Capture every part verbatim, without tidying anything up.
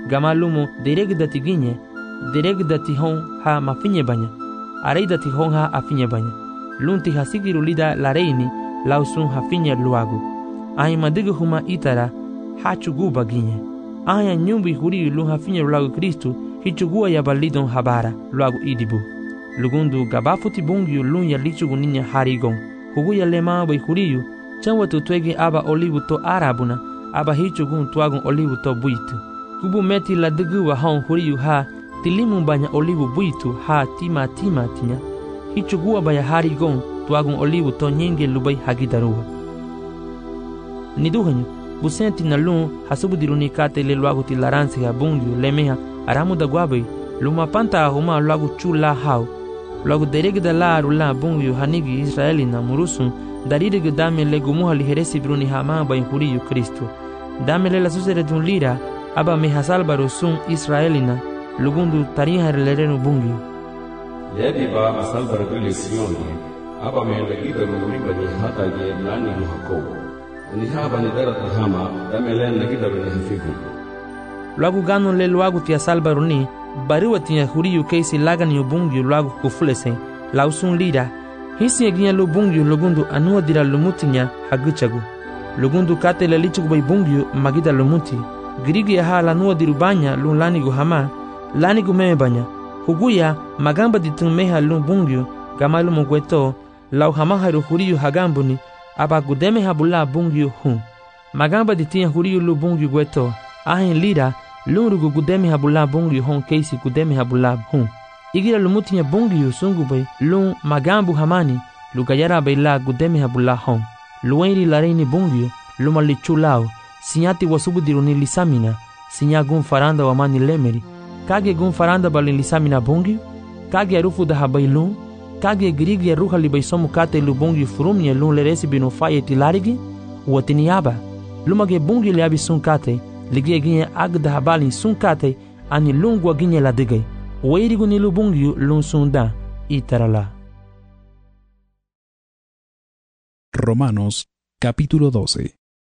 gamalumo dereg dati ginye, dereg dati hon ha mafinye banya, arei dati hon ha afinye banya. Lunti hasigiru lida lareini, lausun hafinye luagu. Ahi madigu huma itara, ha chuguba ginye. Aya nyumbi huriyu lun hafinye luagu Kristu, hichugua ya balidon habara, luagu idibu. Lugundu gabafuti bungiyu lun ya lichugu ninya harigon. Hugu ya lema bai huriyu, chanwa tutwege aba olivu to arabuna, aba hichugun tuagun olivu to buitu. Kubu meti la digu wa hon huriyu ha, tilimu banya olivu buitu ha tima tima tinya. Hichugua baya harigon, tuagun olivu to nyenge lubai hagidaruwa. Niduhanyu, busenti na lun hasubudiruni kate le luagu ti laransi ha bungiyu lemeha aramu da guabai, luma panta ahuma luagu chula hau. Luagu deregda la rula bungiyu hanigi Israeli na murusun, daririg dame le gumuha liheresi bruni hama bain huriyu Kristu. Dame le la susere dun lira, aba me hasalbaro sun Israelina, lugundu tariha lerenu bungiyu. Yedi ba asalbaro gule siyoni, aba me le ida ruriba ni hata ge nani muhako. Ni haba ni dara tahama, dame le na gida ni hafifu. Luagu gano le luagu tia salbaro ni, bariwa tia huriyu keisi lagan yu bungiyu luagu kufulesen, lausun lira. Hisi eginya lu bungiyu lugundu anua dira lumutinya haguchagu. Lugundu kate le lichugu bai bungiyu magida lumuti. Girigi ya haa lanua diru banya lu lanigu hama, lanigu meme banya. Huguya magamba ditun meha lu bungiyu gamalu mugweto, lau hama haru huriyu hagambuni, aba gudeme habula bungiyu hun. Magamba ditia huriyu lu bungiyu gweto, ahin lira, lunrugu gudeme habula bungiyu hon keisi gudeme habula hun. Igira lumutinya bungiyu sungu bai lun magambu hamani, lugayara bai la gudeme habula hon. Luenri lareini bungiyu, luma lichulao, sinyati wasubu diruni lisamina, sinya gun faranda wa mani lemeri. Kage gun faranda balin lisamina bungiyu, kage arufu da habai lun, kage girigi ya ruha li bai somu kate lu bungiyu furumye lun leresi binu faye tilarigi, uwatini yaba. Luma ge bungiyu li abi sun kate, ligie ginye ag da habalin sun kate, ani lungwa ginye la digay. Weirigu ni lu bungiyu lun sunda, itarala. Romanos, capítulo doce.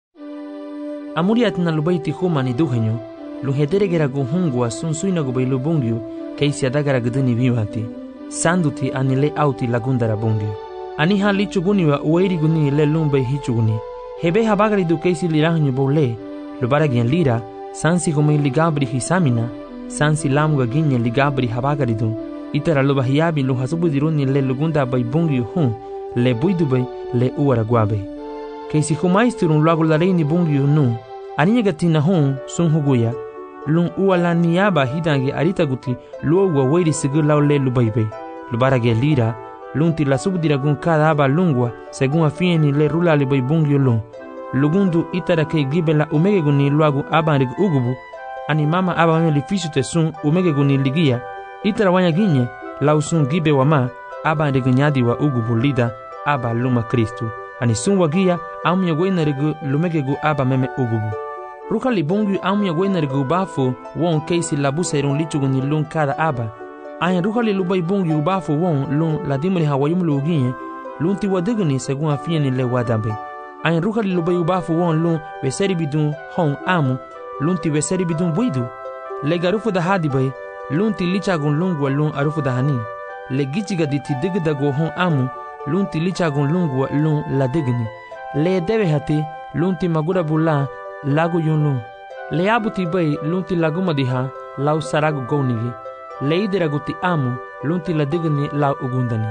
Amuriat na lubai tihuma ni duhenyo, luheteregera guhungwa sun suina gubai lu bungiyu, keisi adagara guduni vivati, sanduti anile auti lagundara bungiyu. Aniha lichuguniwa weiriguni le lumbai hichuguni. Hebe habagari du keisi lirahanyu bole, lubaragian lira, sansi humai ligabri hisamina, sansi lamuga ginye ligabri habagari du. Itara lubahiyabi luhasubudiruni le lugunda bai bungiyu hun, le buidubai le uara guabe. Keisi humaisturun luagu lareini bungiyu nu, aninya gatina hun sun huguya, lun uala niyaba hidangi arita guti luogwa weiri sigur lau le lubaibe. Lubarage lira, lunti la subdiragun kada aba lungwa, segun afieni le rula libai bungiyu lun. Lugundu itara kei gibela umege guni luagu abanrig ugubu, ani mama aba mele fisute sun umege guni ligia, itara wanya ginye, lau sun gibe wama, abanrig nyadi wa ugubu lida, aba luma Kristu. Ani sun wagia, amunya gwenarigu lumegegu aba meme ugubu. Ruka li bungiyu amunya gwenarigu bafu, won keisi labuse run lichugu ni lun kada aba. Ayan ruka li lubai bungiyu bafu won lun ladimri hawayumlu uginye, lun ti wadiguni segun afieni le wadambe. Ayan ruka li lubai bafu won lun weseri bidun hon amu, lun ti weseri bidun buidu. Le garufu da hadibai, lun ti lichagun lungwa lun arufu da hani. Le gichiga di ti digdago hon amu, lun ti lichagun lungwa lun la digni. Le debe hati, lun ti magura bula lagu yun lun. Le abuti bai lun ti laguma diha lau saragu gownigi. Le idiragu ti amu lun ti la digni lau ugundani.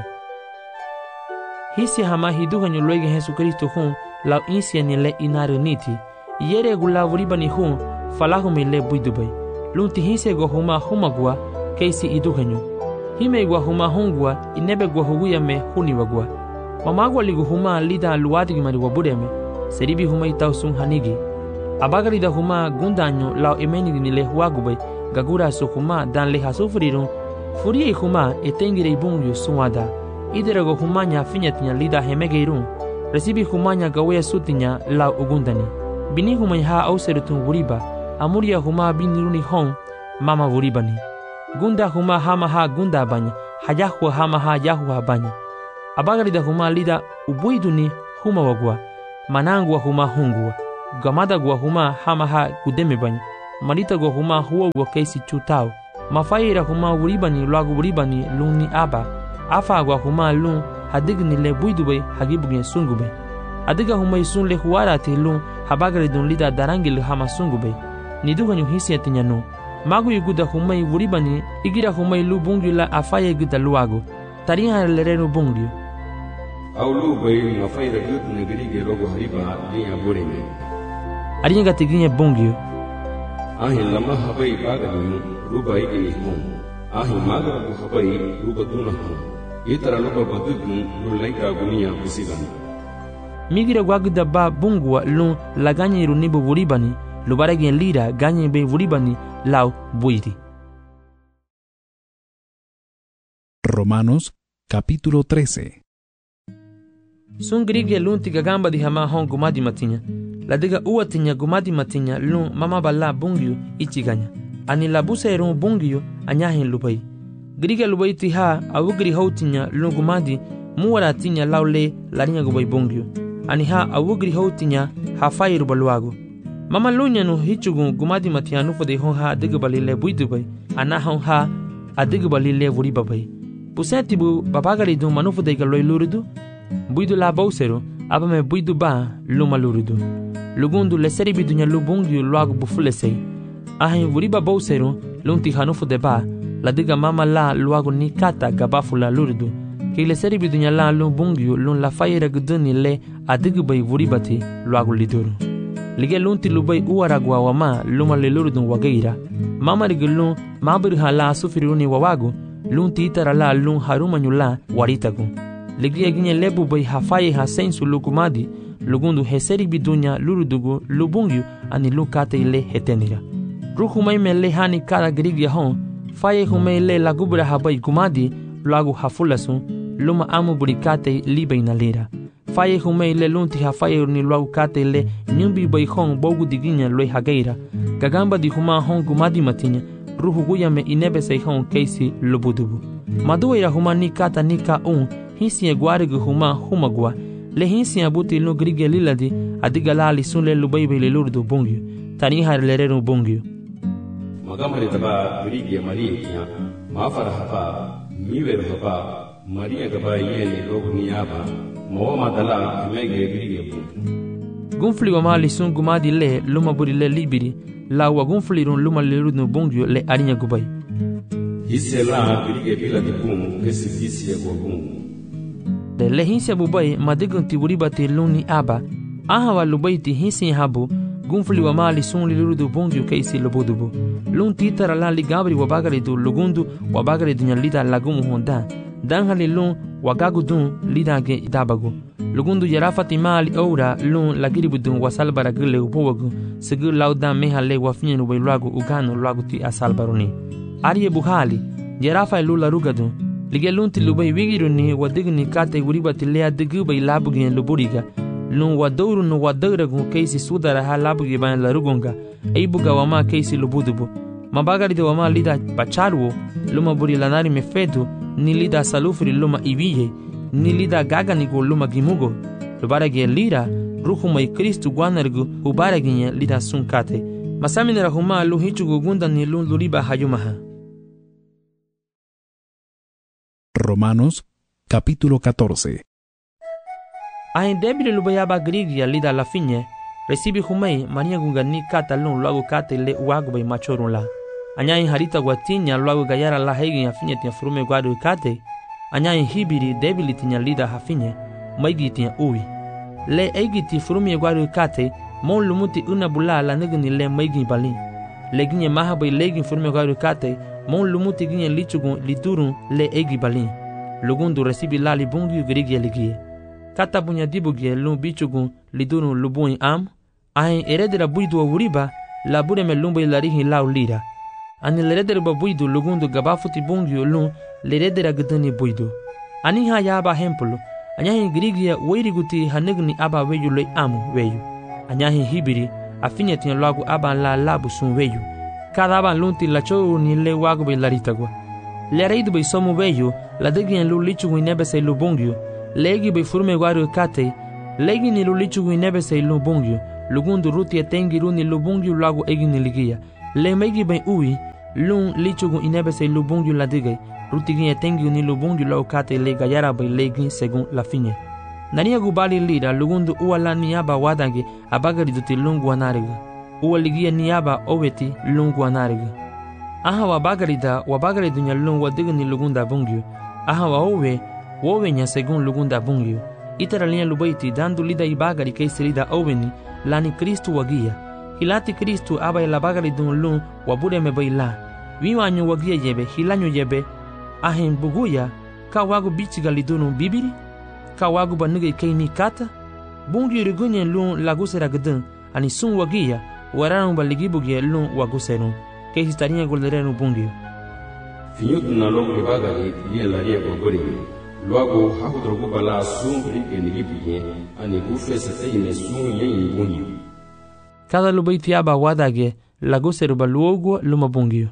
Hisi hama hiduhanyu luege Jesu Kristo hun lau insiani le inaru niti. Yere gu lau ribani hun falahumi le buidubai. Lun ti hisi go huma humagua keisi iduhanyu. Hime gua huma hungwa inebe gua huguya me huniwagua. Mamagwa ligu huma lida luwadigi mani wabureme, seribi huma itau sun hanigi. Abagari da huma gundanyo lau emenigi ni le huagubai, gagura su huma dan le hasufrirun, furie huma etengire ibungyu suwada. Iderago huma nya finyatinya lida hemegeirun, resibi huma nya gawaya sutinya lau ugundani. Bini huma ha auserutun wuriba, amuria huma biniruni hon, mama wuribani. Gunda huma hama ha gunda banya, hayahua hama ha yahua banya. Abagari da huma lida ubuiduni huma wagua, manangwa huma hungwa, gamada gua huma hama ha gudeme banya, marita go huma huwa go keisi chutao. Mafaira huma wuribani luagu wuribani lung ni aba. Afa go huma lung hadig ni le buidube hagibugin sungube. Adiga huma isun le huara ti lung habagare dun lida darangil hama sungube. Niduga nyu hisi atinyano. Magu yuguda huma wuribani igira huma lu bungi la afaya yuguda luagu. Tariha lerenu bungi. Au lu bay mafaira gut negri ge logo hariba liya bureme. Arinya gatiginya bungi. Ahi lama habai bagani ruba igini hum. Ahi magara bu habai ruba duna hum. Itara luba badugun lu laika gunia busigan. Migira gwagda ba bungwa lu laganyi runibu wuribani lubaragi lira ganyi be wuribani lau buiri. Romanos capítulo trece. Sun grige lun tiga gamba di hama hon gumadi matinya. La diga uwa tinya gumadi matinya lun mama bala bungyu ichiganya. Ani la busa erun bungyu anyahin lubai. Grige lubai tiha awugri houtinya lun gumadi muwara tinya laule larinya gubai bungyu. Ani ha awugri houtinya hafai rubaluago. Mama lunya no hichugun gumadi matia nufa de hon ha diga balile buidubai. Ana hon ha adiga balile wuribabai. Pusetibu babagari dun manufa de galoi luridu. Buidu la bausero abame buidu ba luma luridu. Lugundu le seri bidunya lubungi luagu bufulesei. Ahin wuriba bausero lunti hanufu de ba la diga mama la luagu ni kata gabafula luridu. Ki le seri bidunya la lubungi lun la fayera guduni le adigu bay wuribati luagu liduru. Lige lunti lubai uaragwa wama luma le luridu wageira. Mama rigulun mabirha la sufiruni wawagu lunti itara la lun harumanu la waritagu. Ligia ginye lebu bay hafaye ha sensu lukumadi lugundu heseri bidunya lurudugu lubungyu ani lukate ile hetenira. Ruhumay me le hani kara grigia hon faye humay le lagubra habay kumadi luagu hafulasun luma amu burikate libe inalira. Faye humay le lunti hafaye ni luagu kate ile nyumbi bay hon bogu diginya loi hageira. Gagamba di huma hon kumadi matinya ruhu guya me inebe say hon keisi lubudubu. Maduira huma ni kata nika un hisi egwarigu huma humagwa le hisi abuti lu grige liladi adiga lali sunle lubaibe le lurdu bungyu tani har lerenu bungyu magamari taba grige maria mafara haba miwer haba maria gaba yene logniaba mawama dala mege grige bu gunfli wa mali sun gumadi le luma buri le libiri la wa gunfli run luma le lurdu bungyu le arinya gubai hisela grige bila dipum kesi hisi egwagum de le hinsi abubai madigun ti wuribati luni aba aha wa lubai ti hinsi habu gunfli wa mali sun li lurudu bungyu keisi lubudubu lun titara la li gabri wa bagari du lugundu wa bagari dunya lida lagumu honda dan hali lun wa gagu dun lida ge dabagu lugundu yarafati mali oura lun lagiri budun wa salbara gule upowagu sigu lauda meha le wa finyenu bai luagu uganu luagu ti asalbaruni ariye buhali yarafa lula rugadu lige lunti lubai wigiruni wadigni kate wuribati lea digubay labugin luburiga lun wadawru nu wadawragu keisi sudara ha labugi ban larugunga eibuga wama keisi lubudubu mabagari de wama lida bacharuo luma buri lanari mefedu ni lida salufri luma ibiye ni lida gaganigo luma gimugo lubaragi lira ruhumay kristu guanargu ubaraginya lida sunkate masaminera huma lu hichugu gunda ni lun luriba hayumaha. Romanos capítulo catorce. Ain debile lubayaba grigia lida la finye, recibi humei maria gungani kata lun luago kate le uago bay machorun la. Anyain harita guatinya luago gayara la hegi ya finye tia frume guado kate, anyain hibiri debile tinya lida hafinye, maigi tia ui. Le egi ti frume guado kate, mon lumuti una bula la negni le maigi balin. Le ginye mahabay legin frume guado kate, mon lumuti ginye lichugun liturun le egi balin. Lugundu recibi lali bungi grigia ligie. Kata bunya dibugie lun bichugun lidurun lubun am. Ahin eredera buidu wa wuriba la bureme lumba larihi lau lira. Ani leredera ba buidu lugundu gabafuti bungi lun leredera gudani buidu. Ani ha yaba hempulu. Anyahin grigia wairiguti hanegni aba weyu le amu weyu. Anyahin hibiri afinyeti lagu aba la labu sun weyu. Cada aban lunti la chou ni le wagu be laritagwa. Le reidu be somu weyu la degi en lu lichu inebe se lubungyu. Legi be furme guaru kate. Legi ni lu lichu inebe se lubungyu. Lugundu ruti etengi runi lubungyu lagu egi ni ligia. Le maigi ben uwi, lun lichugu inebe se lubungyu la digay, rutigin etengi ni lubungyu la ukate le gayara bay legin segun la finye. Nania gubali lira lugundu uwala niaba wadange abagari duti lungu anariga. Uwaligia niaba oweti lungu anariga. Aha wabagari da wabagari dunya lungu wadigani lugunda bungyu. Aha wa owe, wowe nya segun lugunda bungyu. Itara linya lubaiti dandu lida ibagari kaisi lida oweni lani Kristu wagia. Hilati Kristu aba ilabagari dun lun wabure mebe ila. Wiwanyo wagia yebe hilanyo yebe. Ahen buguya ka wagu bichiga lidunu bibiri. Ka wagu banige kaini kata. Bungi rigunye lun lagusera gedun. Ani sun wagia waranu baligibugie lun waguserun. Kaisi tarinya golderenu bungi. Finyutu na logo ibagari liye larie gogori. Luago hakudrogu bala sun brike nigibugie. Ani gufese teine sun yen bungi. Cada lubaiti aba wadage laguseru baluogo luma bungi.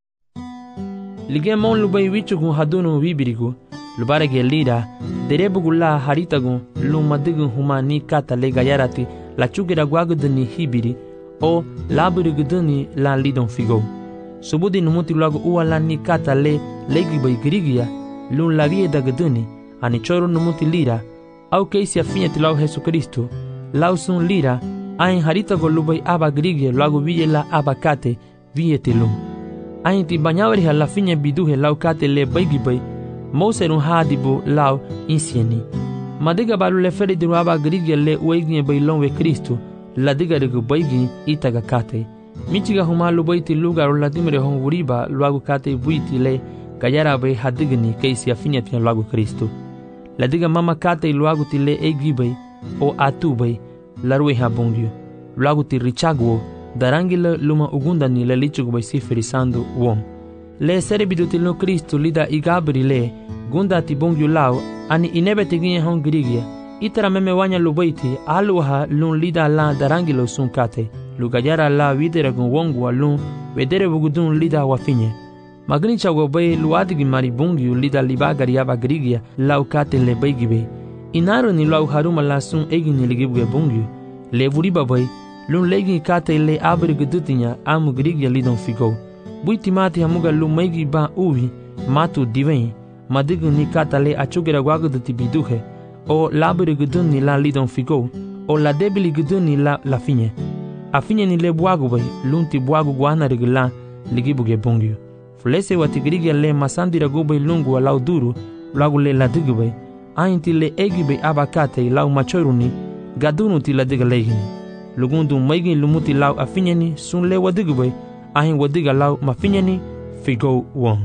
Lige mon lubai wichugu hadunu wibirigu. Lubarege lira, derebugu la haritagu lumadigu humani kata le gayarati la chugera guagudani hibiri o laburigudani la lidon figo. Subudi numuti luagu uwala ni kata le legibai girigia lun la vie dagudani ani choro numuti lira au keisi afinyati lau Jesu Kristo lau sun lira ain haritagu lubai aba girigia luagu vie la abakate vie tilum. Ain ti banyawari la finya biduhe lau kate le baigibai Mouserun hadibu lau insieni. Madiga balu le feri diru aba grigia le ueginye bailon we Kristo la diga rigu baigi itaga kate. Michiga humalu baiti lugar la dimere hon wuriba luagu kate buiti le gayara bai hadigani kaisi afinya tina luagu Kristo. La diga mama kate luagu ti le egibai o atu bai la rue habungyo. Luagu ti richagwo darangi le luma ugundani le lichugu bai siferi sandu wom. Le serebidu tilno Kristo lida igabri le gunda ti bongyu lao ani inebe teginye hon grigia itara meme wanya lubaiti aluha lun lida la darangilo sun kate lugayara la videre gun wongu lun wedere bugudun lida wafinye magni chago bay luadigi mari bongyu lida libagari aba grigia lau kate le baigibe inaro ni lau haruma la sun egini ligibuge bongyu le vuriba bay lun legi kate le abri gudutinya amu grigia lidon figo buiti mati hamuga lu maigi ba uwi matu diveni madigu ni kata le achugera guagudu ti biduhe o laburi gudun ni la lidon figo o la debili gudun ni la la finye a finye ni le buagu bay lunti buagu guana regla ligibuge bongyu flese watigrigia le masandira gubay lungu wa lau duru lagu le la digu bay ainti le egi bay abakate lau machoruni gadunu ti la diga legini lugundu maigi lumuti lau a finye ni sun le wadigu bay ahin wadiga lau mafinyani figo won.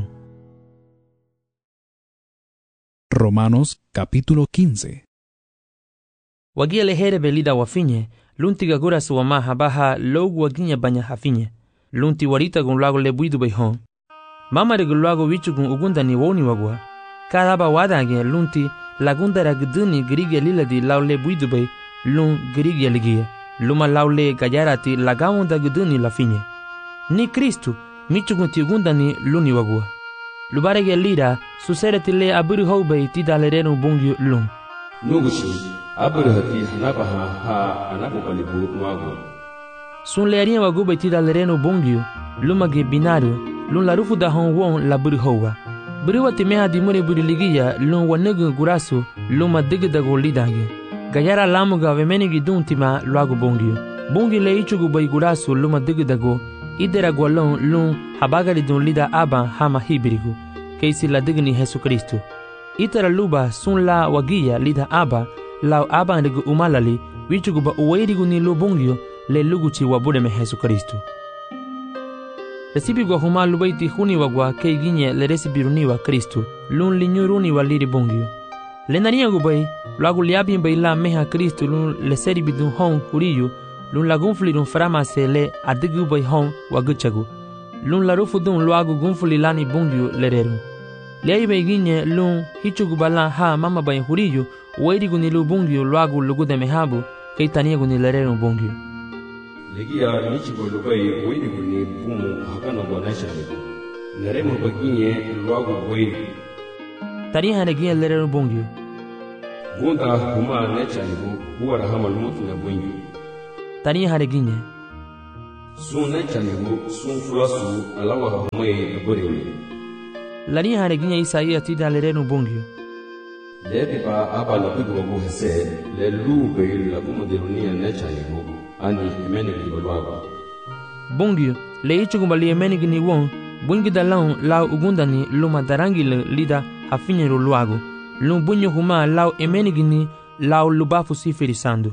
Romanos capítulo quince. Wagia lehere belida wafinye, lunti gagura suwama habaha logu waginya banya hafinye. Lunti warita gun lago lebuidu bayhon. Mama regu lago wichu gun ugunda ni woni wagwa. Kadaba wadange lunti lagunda ragduni grigia liladi lau lebuidu bay lun grigia ligia. Luma lau le gayarati lagawunda guduni lafinye. Ni Kristu michugun ti ugunda ni luni wagua. Lubarege lira susereti le aburi houbei ti dalerenu bungyu lun. Nugushi aburi hati hanabaha ha anabubalibu nuagu. Sun le arien wagubei ti dalerenu bungyu lumage binario lun larufu da hon won la buri houwa. Buri wati meha di mure buri ligia lun wanegu gurasu luma digidago lidange. Gayara lamuga vemenigi duntima luagu bungyu. Bungyu le ichugu bai gurasu luma digidago idera gwalon lun habagari dun lida aba hama hibirigu keisi la digni Jesu Kristo itara luba sun la wagia lida aba lau aba ndigu umalali wichugu ba uwairigu ni lubungyo le luguchi wabude me Jesu Kristo resibi gwa huma lubaiti huni wagwa kei ginye le resibiruni wa Kristo lun linyuruni wa liri bungyo le nariya gubai lagu liabi mbai la meha Kristo lun le seribi dun hon huriyu lun la gunfuli dun framase le adigu bay hon waguchagu. Lun la rufu dun luagu gunfuli lani bungyu lereru. Lei bay ginye lun hichugu bala ha mama bay huriyu uwairigu ni lu bungyu luagu lugu de mehabu kei taniagu ni lereru bungyu. Legia nichigo lubay uwairigu ni bumu hakana bwanasharigu. Neremu baginye luagu uwairigu. Taniha neginye lereru bungyu. Bunda huma necharigu huwa rahama lumutu na bungyu. Tani hareginye sun ne chanigu sun fulasu alawa hamwe buriwi lani hareginya Isaia tida lerenu bongyo lebi ba aba la bigo bo hese le lube la kumadirunia ne chanigu ani emeni bilwaga bongyo le ichugumali emeni gni won bungi dalon la ugundani luma darangile lida hafinyero luago lum bunyo huma lao emeni gni lao lubafu sifirisando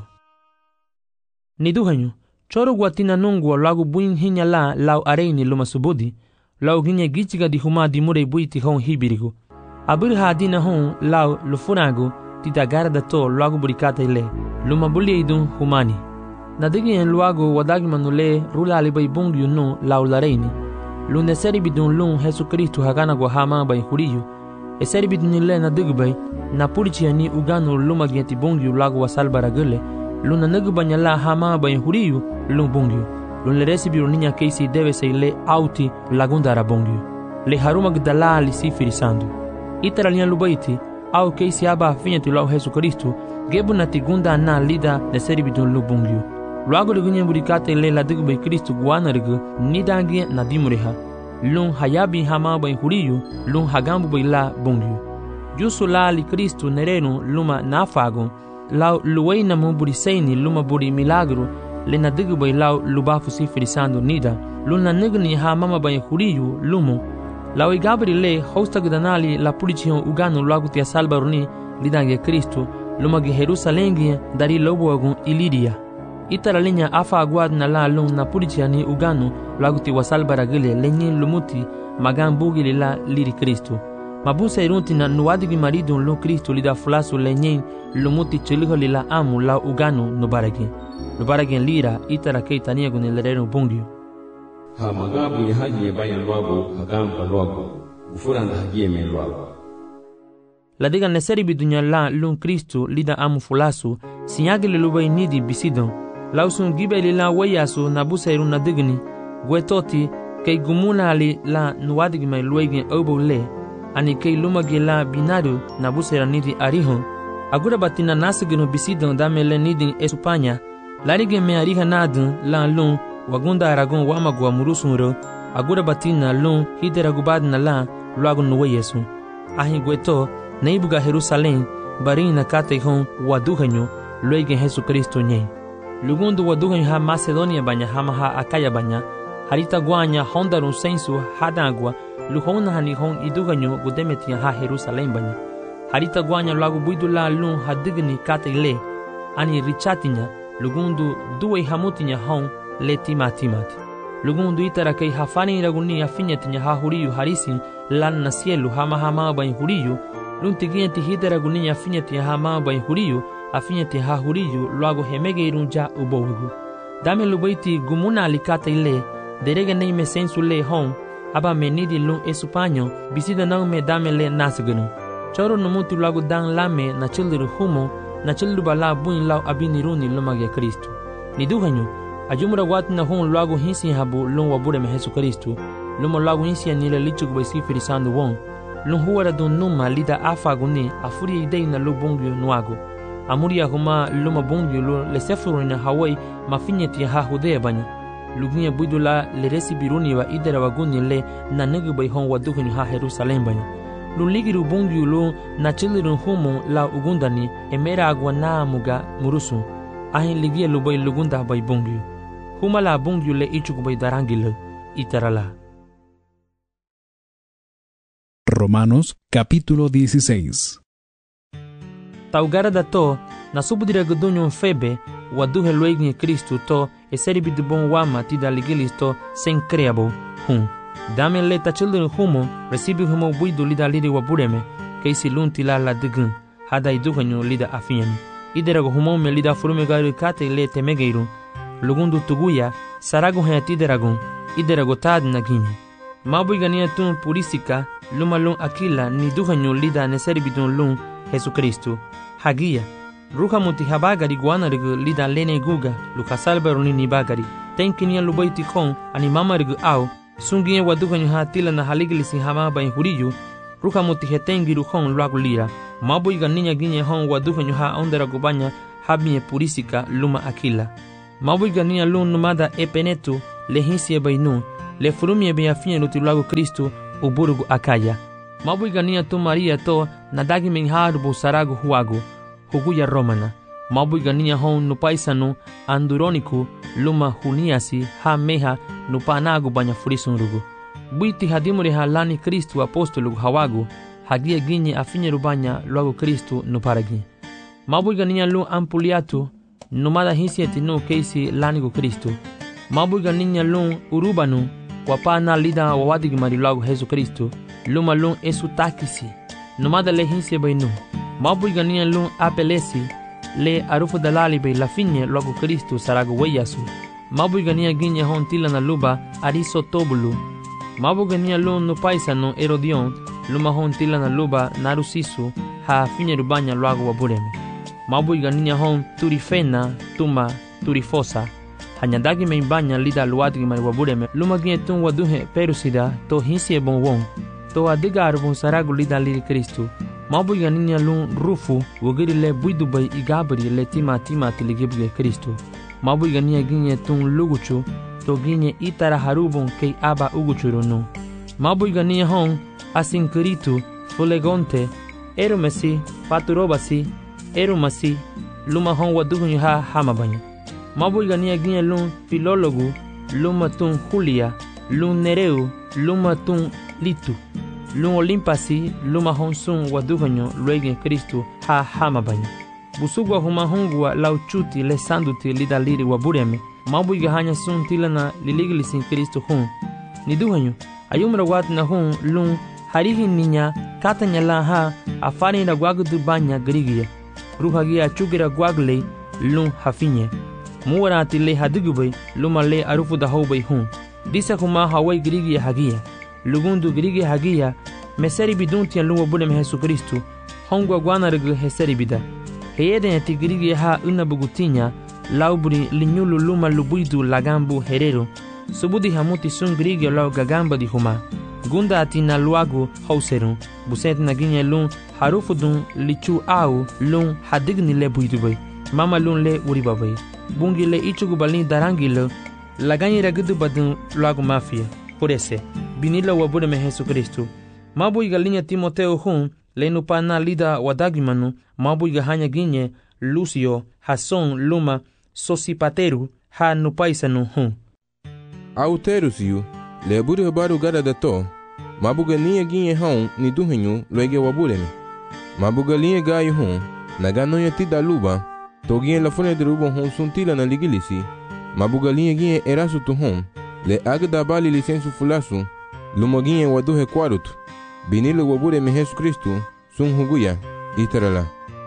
niduhanyo choro guatina nungwa lagu buin hinya la lao areini luma subudi lao ginya gichiga di huma di mure buiti hon hibirigo abir hadina hon lao lufunago tita garda to lagu burikata ile luma buli idun humani nadigi en luago wadagi manule rula alibai bungi no lao lareini lunde seri bidun lun Jesu Kristo hagana gwa hama bai huriyo e seri bidun ile nadigi bai na purichi ni ugano luma gienti bungi lagu wasalbara gele luna nagu banyala hama bai huriyo lun bungi lun le resi biruninya keisi deve se ile auti lagundara bungi le haruma gdala li sifirisando itara linya lubaiti au keisi aba finyatu lau Jesu Kristo gebu na tigunda na lida de seri bidun lu bungi luago lugunye burikate le la digu bai Kristo guana rigu nidangi na dimureha lun hayabi hama bai huriyo lun hagambu bai la bungi jusu la li Kristo nereno luma nafago lau luwei na muburi seini luma buri milagro le na digu bai lau lubafu sifirisando nida luna nigni ha mama bai huriyo lumo lau igabri le hosta gudanali la pulichion ugano luago tia salbaruni lidange Kristo luma gi Jerusalengi dari lobo agun ilidia itara linya afa aguad na la lung na pulichiani ugano luago ti wasalbara gile lenye lumuti magambugi li la liri Kristo mabusa irunti na nuwadigi marido lo Kristo lida fulasu lenye lumuti chiliho lila amu la ugano nubaragi nubaragi lira itara keitania gune lereno bungio ha magabu ya haji ya bayan luago hagamba luago ufuranda haji ya men luago ladiga neseri bidunya la lun Kristo lida amu fulasu sinyagi lilubai nidi bisidon lausun gibe lila wayasu nabusa irun nadigni gwetoti kei gumuna li la nuwadigi mai luegin obo le ani kei lumagi la binado nabusera nidi arihon agura batina nasigino bisidon damele nidi Espanya larige me ariha nadun la lun wagunda aragon wamagwa murusunro agura batina lun hidera gubadna la luago nuweyesu ahi gweto neibuga Jerusalem barina kate hon waduhanyo luegen Jesu Kristo nye lugundu waduhanyo ha Macedonia banya hama ha Akaya banya harita guanya hondarun sensu hadagwa luhona hani hon iduganyo gudemetia ha Jerusalem banya harita guanya lagu buidula lun hadigni kate ani richatinya lugundu duwe hamutinya hon le timatimati lugundu itara kei hafani raguni afinyatinya ha huriyu harisin lan nasielu hama hama bain huriyu luntigienti hidera gunia afinyatinya hama bain huriyu afinyati ha huriyu lagu hemege irunja ubowegu dame lubaiti gumuna alikata ile derege neime sensu le hon aba menidi lun Espanyo bisida nang me dame le nasgunu choro numuti lagu dang lame na childiru humo na childu bala buin lau abiniruni lumage Kristo niduhanyo ajumura watu na hon lagu hinsi habu lun wabure me Jesu Kristo lumo lagu hinsi anile lichugu bai sifirisando won lun huwara dun numa lida afa guni afuri idei na lu bungyo nuago amuria huma luma bungyo lu lesefuru na hawai mafinyeti ha hudea banya lugunya buidula le resi biruni wa idera waguni le na negu bai hon waduhuni ha Jerusalem banya luligiru bungyo lu na chiliru humo la ugundani emera agwa na muga murusu ahin ligia lubai lugunda bai bungyo huma la bungyo le ichugu bai darangile itarala. Romanos capítulo dieciséis. Taugara da to na subudira gudunyo febe waduhe luegni Kristo to eseri bidubon wama tida ligilis to sen creabo hum dame le tachildun humo recibi humo buidu lida lidi wabureme keisi lunti la la digun hada iduhanyo lida afinyani idera go humo me lida furume garu kate le temegeiru lugundu tuguya sarago hayati deragon idera go tad nagini mabu igania tun purisika luma lun akila ni duhanyo lida neseri bidun lun Jesu Kristo hagia ruha muti habagari guanarigu lida lene guga lukasalbaruni ni bagari tenkinia lubaiti kon ani mamarigu au sungie waduhanyo hatila na haligilisi hama bain huriyu ruha muti hetengiru kon luagu lira mabu igania ginye hon waduhanyo ha ondera gubanya habie purisika luma akila mabu igania lun numada epenetu le hinsie bainu le furumie be afinye luti lago Kristo uburugu akaya. Mabu igania tu Maria to nadagi menharu bu saragu huagu huguya romana. Mabu igania hon nupaisanu anduroniku luma huniasi ha meha nupanagu banya furisunrugu. Buiti hadimure halani Kristo apostolu hawagu hagia ginye afinye rubanya lago Kristo nuparagi. Mabu igania lu ampuliatu numada hinsie tinu keisi lanigu Kristo. Mabu igania lu urubanu wapana lida wawadigi marilago Yesu Kristo luma lun esu takisi numada le hinse bainu. Mabu igania lun apelesi le arufu dalali be la finye lago Kristo sarago weyasu. Mabu igania ginye hon tila na luba ariso tobulu. Mabu igania lun no paisano Herodion luma hon tila na luba narusisu ha finye rubanya lago wabureme. Mabu igania hon turifena tuma turifosa hanyadagi meimbanya lida luadigi mari wabureme luma ginye tun waduhe perusida to hinsie bon won to adiga arbon saragu lida liri Kristo. Mabu igania lun rufu wogiri le buidubay igabri le tima tima tiligibge Kristo. Mabu igania ginye tun luguchu to ginye itara harubon kei aba uguchurunu. Mabu igania hon asinkiritu fulegonte erumesi paturobasi erumasi luma hon waduhu ha hamabanya. Mabu igania ginye lun filologu luma tun Julia lun Nereu luma tun Litu lun Olimpasi luma hon sun waduhanyo luegen Kristo ha hamabanya. Busugwa huma hongwa lauchuti le sanduti lidaliri wabureme. Mabu igahanya sun tilana liligilisin Kristo hun niduhanyo ayumra watna hun lun harihi ninya katanya la ha afani na gwagudu banya grigia ruhagia chugira gwagle lun hafinye muwarati le hadugubay luma le arufu da hobay hun disa kuma hawai grigia hagia lugundu grigia hagia meseri biduntia lun wabureme Yesu Kristo hongwa gwanargu heseri bida heyede ati grigia ha unabugutinya laubri linyulu luma lubuidu lagambu herero subudi hamuti sun grigio lau gagamba di huma gunda ati na luagu hauseru buset na ginye lun harufudun lichu au lun hadigni le buidubay mama lun le uribabay bungi le ichugu balin darangilo laganyi ragudu badun luagu mafia porese binila wabureme Yesu Kristo. Mabu igalinya Timoteo hun le nupana lida wadagimanu. Mabu igahanya ginye Lucio Hason luma Sosipateru ha nupaisanu hun. Auterusiu le buri habaru gada dato mabuga niya ginye hon ni duhinyu luege wabureme. Mabuga liye gayu hun nagano ya tida luba to ginye la fune de rubo hon suntila na ligilisi. Mabuga liye ginye erasu tu hun le agda bali lisensu fulasu luma ginye waduhe kwarutu binile wabureme Yesu Kristo sun huguya itarala.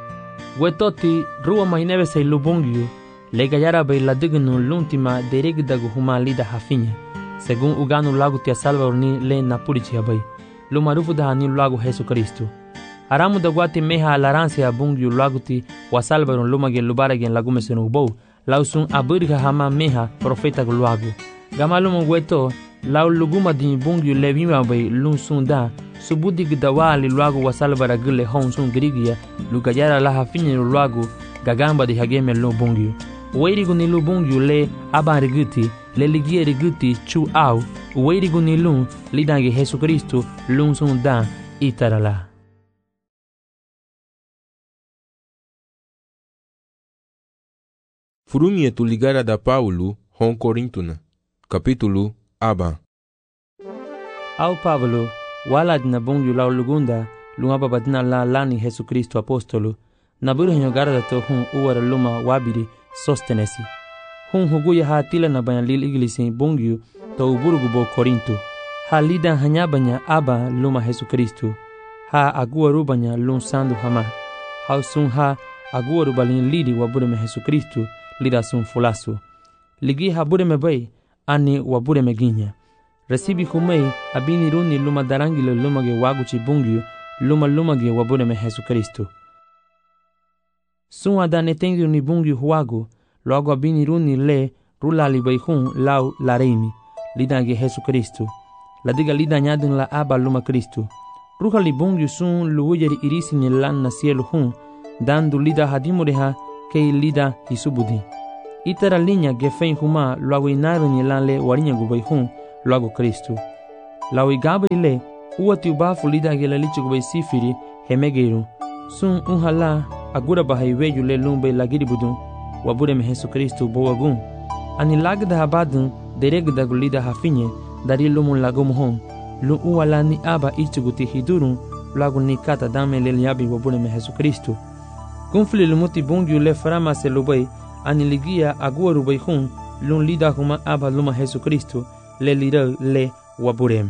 Wetoti ruwa mahinebe say lubongyu le gayara bay la dignu l'ultima derigdagu huma lida hafinya según uganu lagu tia Salvador ni le napurichi bay lumarufu da ni lagu Yesu Kristo aramu da guati meha alaransia bungyu lagu ti wa Salvador lumage lubaragen lagu mesenu bow lausun abirga hama meha profeta lagu gamalumu weto lau luguma di bungyu levima bay lunsun da subudi gdawali lagu wa Salvador gile hon sun grigia lugayara la hafinya lagu gagamba di hageme lo bungyu Weirigu nilu bungyu le abariguti le ligie riguti chu au weirigu nilu lidange Yesu Kristo lunsun da itarala. Furumie tu ligara da Paulo hon Corintuna capítulo aba. Au Pablo walad na bungyu lau lugunda lungaba badna la lani Yesu Kristo apostolo na burhenyo garda to hun uwara luma wabiri sostenesi. Hun huguya ha tila na banya lil iglisi bungyu to uburugu bo Korinto. Ha lida hanyabanya aba luma Yesu Kristo. Ha agua rubanya lun sandu hama. Ha sun ha agua rubalin lidi wabureme Yesu Kristo lida sun fulasu. Ligi ha bureme bay ani wabureme ginya. Resibi humei abini runi luma darangile lumage waguchi bungyu luma lumage wabureme Yesu Kristo. Sun adane tengi ni bungyu huago logo abini runi le rula libaihun lau lareimi lidange Yesu Kristo la diga lida nyadun la aba luma Kristo ruha li bungyu sun luujeri irisi ni lan na cielo hun dandu lida hadimureha kei lida hisubudi Itara linha gefen huma logo inaru ni lanle warinha gubai hun logo Cristo. Lau igaba ile uati ubafu lida gela lichi gubai sifiri hemegeiru. Sun unhala agura bahai weju le lumbe lagiri budun wabure me Yesu Cristo boagun. Ani lagda habadun deregda gulida hafinye dari lumun lagum hon. Lu uala ni aba ichuguti hidurun logo ni kata dame le liabi wabure me Yesu Cristo. Kunfli lumuti bungiu le frama se lubai ani ligia agua rubai hun lun lida huma aba luma Yesu Cristo le lida le wabureme.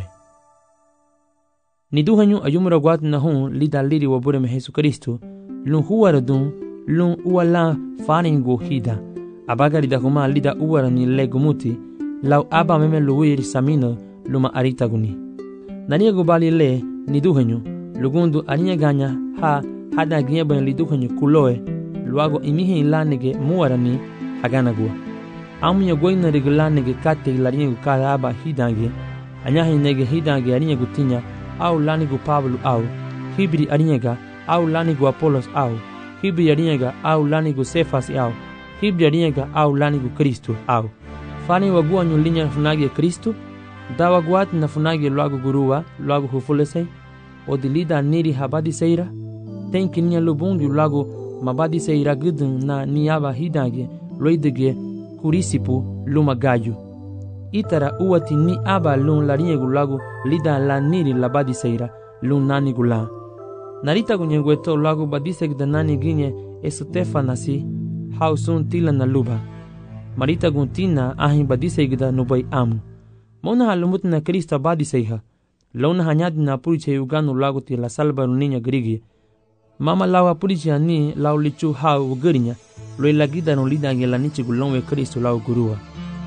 Ni duhanyu ayumura guat na hun lida liri wabureme Yesu Cristo lun huara dun lun uala faringo hida abaga lida huma lida uara ni le gumuti lau aba meme luwiri samino luma arita guni. Nania gubali le ni duhanyu lugundu arinya ganya ha hada ginye ban li duhanyu kuloe luago imihi lanege muarani haganagua. Amunya goina regulanege kate laringu karaba hidange anyahi nege hidange arinya gutinya au lanigu Pablo au hibri arinyega au lanigu Apolos au hibri arinyega au lanigu Sefas au hibri arinyega au lanigu Kristo au fani wagua nyulinya funagi Kristo dawa guat na funagi luago gurua luago hufulesei odilida niri habadi seira tenkinya lubungi luago mabadi seira gudun na niaba hidange loidege kurisipu luma gayu. Itara uati ni aba lun larinye gulago lida la niri labadi seira lun nani gula. Narita gunyengweto lago badisek da nani ginye esotefa nasi hausun tila na luba. Marita guntina ahin badisek da nubai amu. Mona halumut na Krista badiseiha. Launa hanyadi na puriche uganu lago ti la salba niña grigi. Mama lawa puriche ani lau lichu hau ugarinya. Loi lagida no lida ngela nichi gulonwe Kristo lau gurua.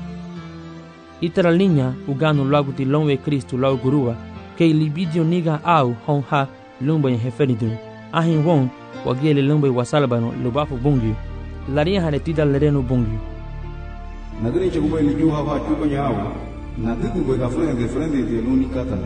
Itara linya uganu lagu ti lonwe Kristo lau gurua kei libidio niga au hon ha lumba ya heferidun. Ahin won wagele lumba wasalabano lubafu bungi. Laria haretida lereno bungi. Nagani chakuba iliju hawa chupa nyawa na tiku gwe kafrende de frende de luni katale.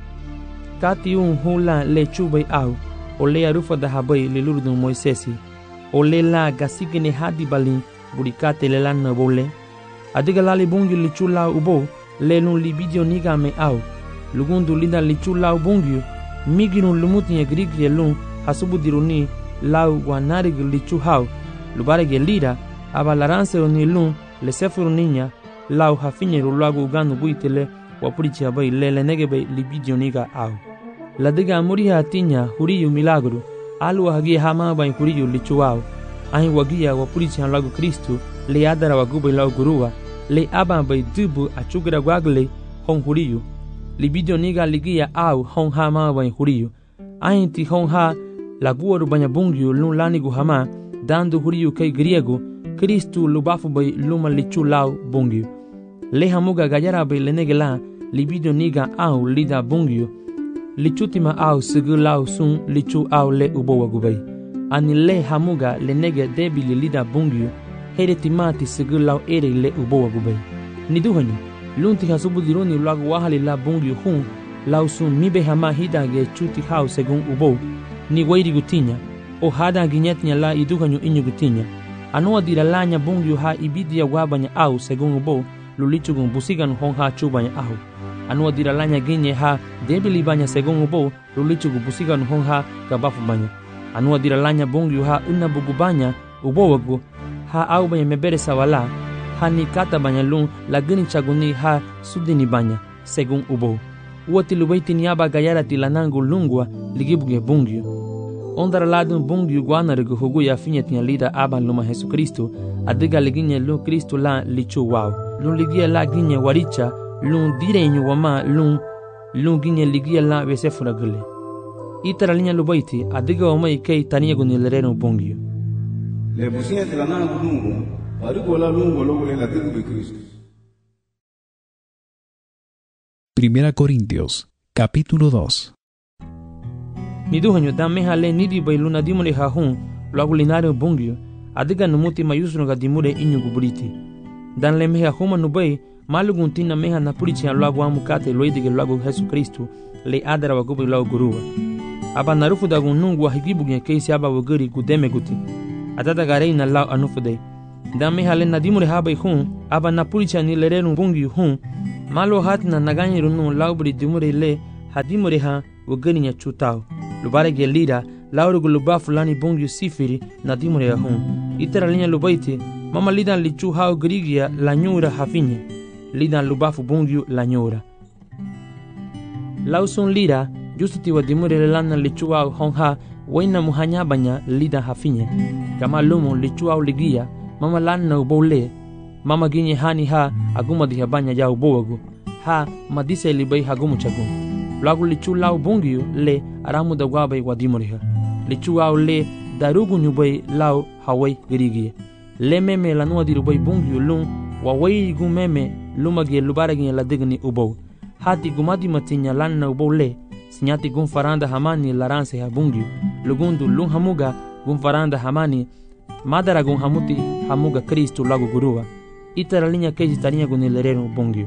Kati un hula le chubai au o le arufa da habai le lurdun Moisesi. O le la gasigene hadi balin burikate le lan bole. Adiga lali bungi li chula ubo le lun libidio niga me au. Lugundu linda li chula ubungi migirun lumuti ya grigri lun hasubu diruni lau guanarig li chuhau. Lubare ge lira abalaranse oni lun le sefuru niña lau hafinyeru lagu uganu buitele wapurichi abai le le negebe libidio niga au. La diga muriha atinya huriyu milagru. Alu hagia hama bain huriyu lichuau. Ahin wagia wapurichi lagu Kristo le adara wagubai lau gurua. Le aba bai dubu achugra guagle hon huriyu. Libidio niga ligia au hon hama bain huriyu. Ahin ti hon ha laguaru banya bungiu lun lanigu hama dandu huriyu kei griego Kristo lubafu bai luma lichu lau bungiu. Le hamuga gayara bai lenegela libidio niga au lida bungiu. Lichutima au sigu lau sun lichu au le ubo wagubai. Ani le hamuga le nege debili lida bungiu here timati sigu lau ere le ubo wagubai. Niduhanyu lunti hasubu diruni lagu wahali la bungiu hun lau sun mibe hama hidage chuti hau segun ubo ni wairi gutinya o hada ginyetnya la iduhanyu inyu gutinya. Anua dira lanya bungiu ha ibidia wabanya au segun ubo lulichugun busigan hon ha chubanya au. Anua dira lanya ginye ha debili banya segun ubo lulichugu busigan hon ha kabafu banya. Anua dira lanya bungiu ha unabugu banya ubo wagu ha au banya mebere sawala ha ni kata banya lun lagini chaguni ha sudini banya segun ubo. Uati lubaiti niaba gayara tilanangu lungwa ligibuge bungiu. Ondara ladun bungiu guana regu hugu ya finyet nya lida aban luma Yesu Kristo adiga liginye lun Kristo la lichu wow. Lun ligia la ginye waricha lun direnyu wama lun lun ginye ligia la vesefura gule. Itara linya lubaiti adiga wama ikei tania guni lereno bungiu. Le businya tilanangu lungu parigo la lungu logo le latigu be Kristo. Primera Corintios, capítulo dos. Niduhanyo dame hale nidi bai luna dimure ha hun lagu linare bungiu adiga numuti mayusro ga dimure inyu guburiti. Dan le meha huma nubai malugun tina meha na purichi lagu amukate loidige lagu Yesu Kristo le adara wagubi lagu guruwa. Aba narufu da gunungu wa higibugen keisi aba waguri gudeme guti. Atata garei na lau anufudei. Dame hale nadimure habai hun, aba napuricha ni lerenu bungi hun, malo hat na naganyiru nu laubri dimure le, hadimure ha, wagani chutao. Lubare gelira, lauru guluba fulani bungi sifiri, nadimure ya hun. Itera linya lubaiti, mama lidan lichu hao grigia la nyura hafinye. Lidan lubafu bungi la nyura. Lausun lira, justi wa dimure le lana lichu hao honha, waina muhanya banya lidan hafinye. Kama lumo lichu hao ligia, mama lana ubole, mama ginye hani ha, aguma diha banya ya uboagu. Ha, madise libai hagumu chagu. Lagu lichu lau bungiu le aramu da wabai wadimuriha. Lichu au le darugu nyubai lau hawai girigi. Le meme la nua dirubai bungiu lung wawai gu meme lumagi lubaragi la digni ubou. Hati gumadi matinya lanna ubou le sinyati gun faranda hamani laranse ha bungiu. Lugundu lung hamuga gun faranda hamani madara gun hamuti hamuga Kristu lagu gurua. Itara linya keji tarinya gun ilerenu bungiu.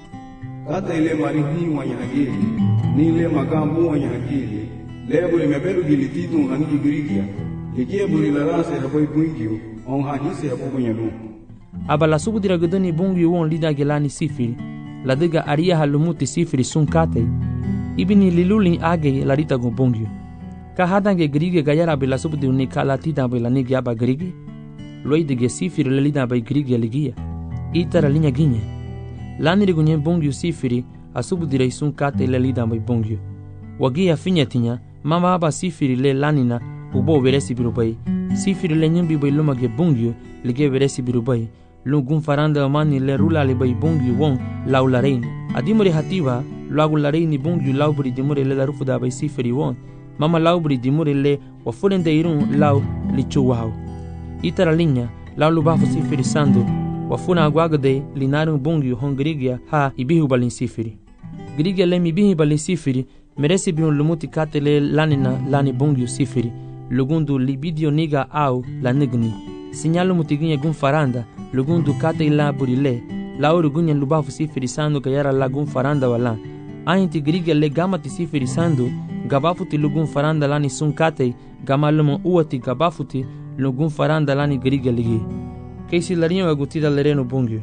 Kata ile marihi wa nyagili, ni ile makambu wa nyagili, lebo ile mebelu gilititu ngangi girigia, likie buri larase hapai bungiu, on hahise hapo nyalu. Aba la subu dira gudani bungiu won lida gelani sifiri, la diga aria halumuti sifiri sun kate, ibini liluli age larita gun bungiu. Ka hadange girigia gayara bila subu di unika latida bila nigi aba girigi, loidige sifiri lelida bai girigia ligia, itara linya ginye. Lani rigunye bungiu sifiri asubu direi sun kate le lida mai bungiu. Wagia finyetinya mama aba sifiri le lanina ubo veresi birubai. Sifiri le nyimbi bai lumage bungiu lige veresi birubai. Lungun faranda mani le rula le bai bungiu won lau la reini. Adimure hativa lagu la reini bungiu laubri dimure le la rufuda bai sifiri won. Mama laubri dimure le wafurende irun lau lichu wau. Itara linya lau lubafu sifiri sandu. Wafuna aguagade linaru bungiu hon grigia ha ibihu balin sifiri. Grigia le mibihi balin sifiri meresi biun lumuti kate le lanina lani bungiu sifiri. Lugundu libidio niga au la nigni. Sinyalu mutiginya gun faranda lugundu kate ila burile. Lauru gunya lubafu sifiri sandu kayara la gun faranda wala. Ainti grigia le gamati sifiri sandu gabafuti lugun faranda lani sun kate gamalumo uati gabafuti lugun faranda lani grigia ligi. Keisi larinho agutida lereno bungiu.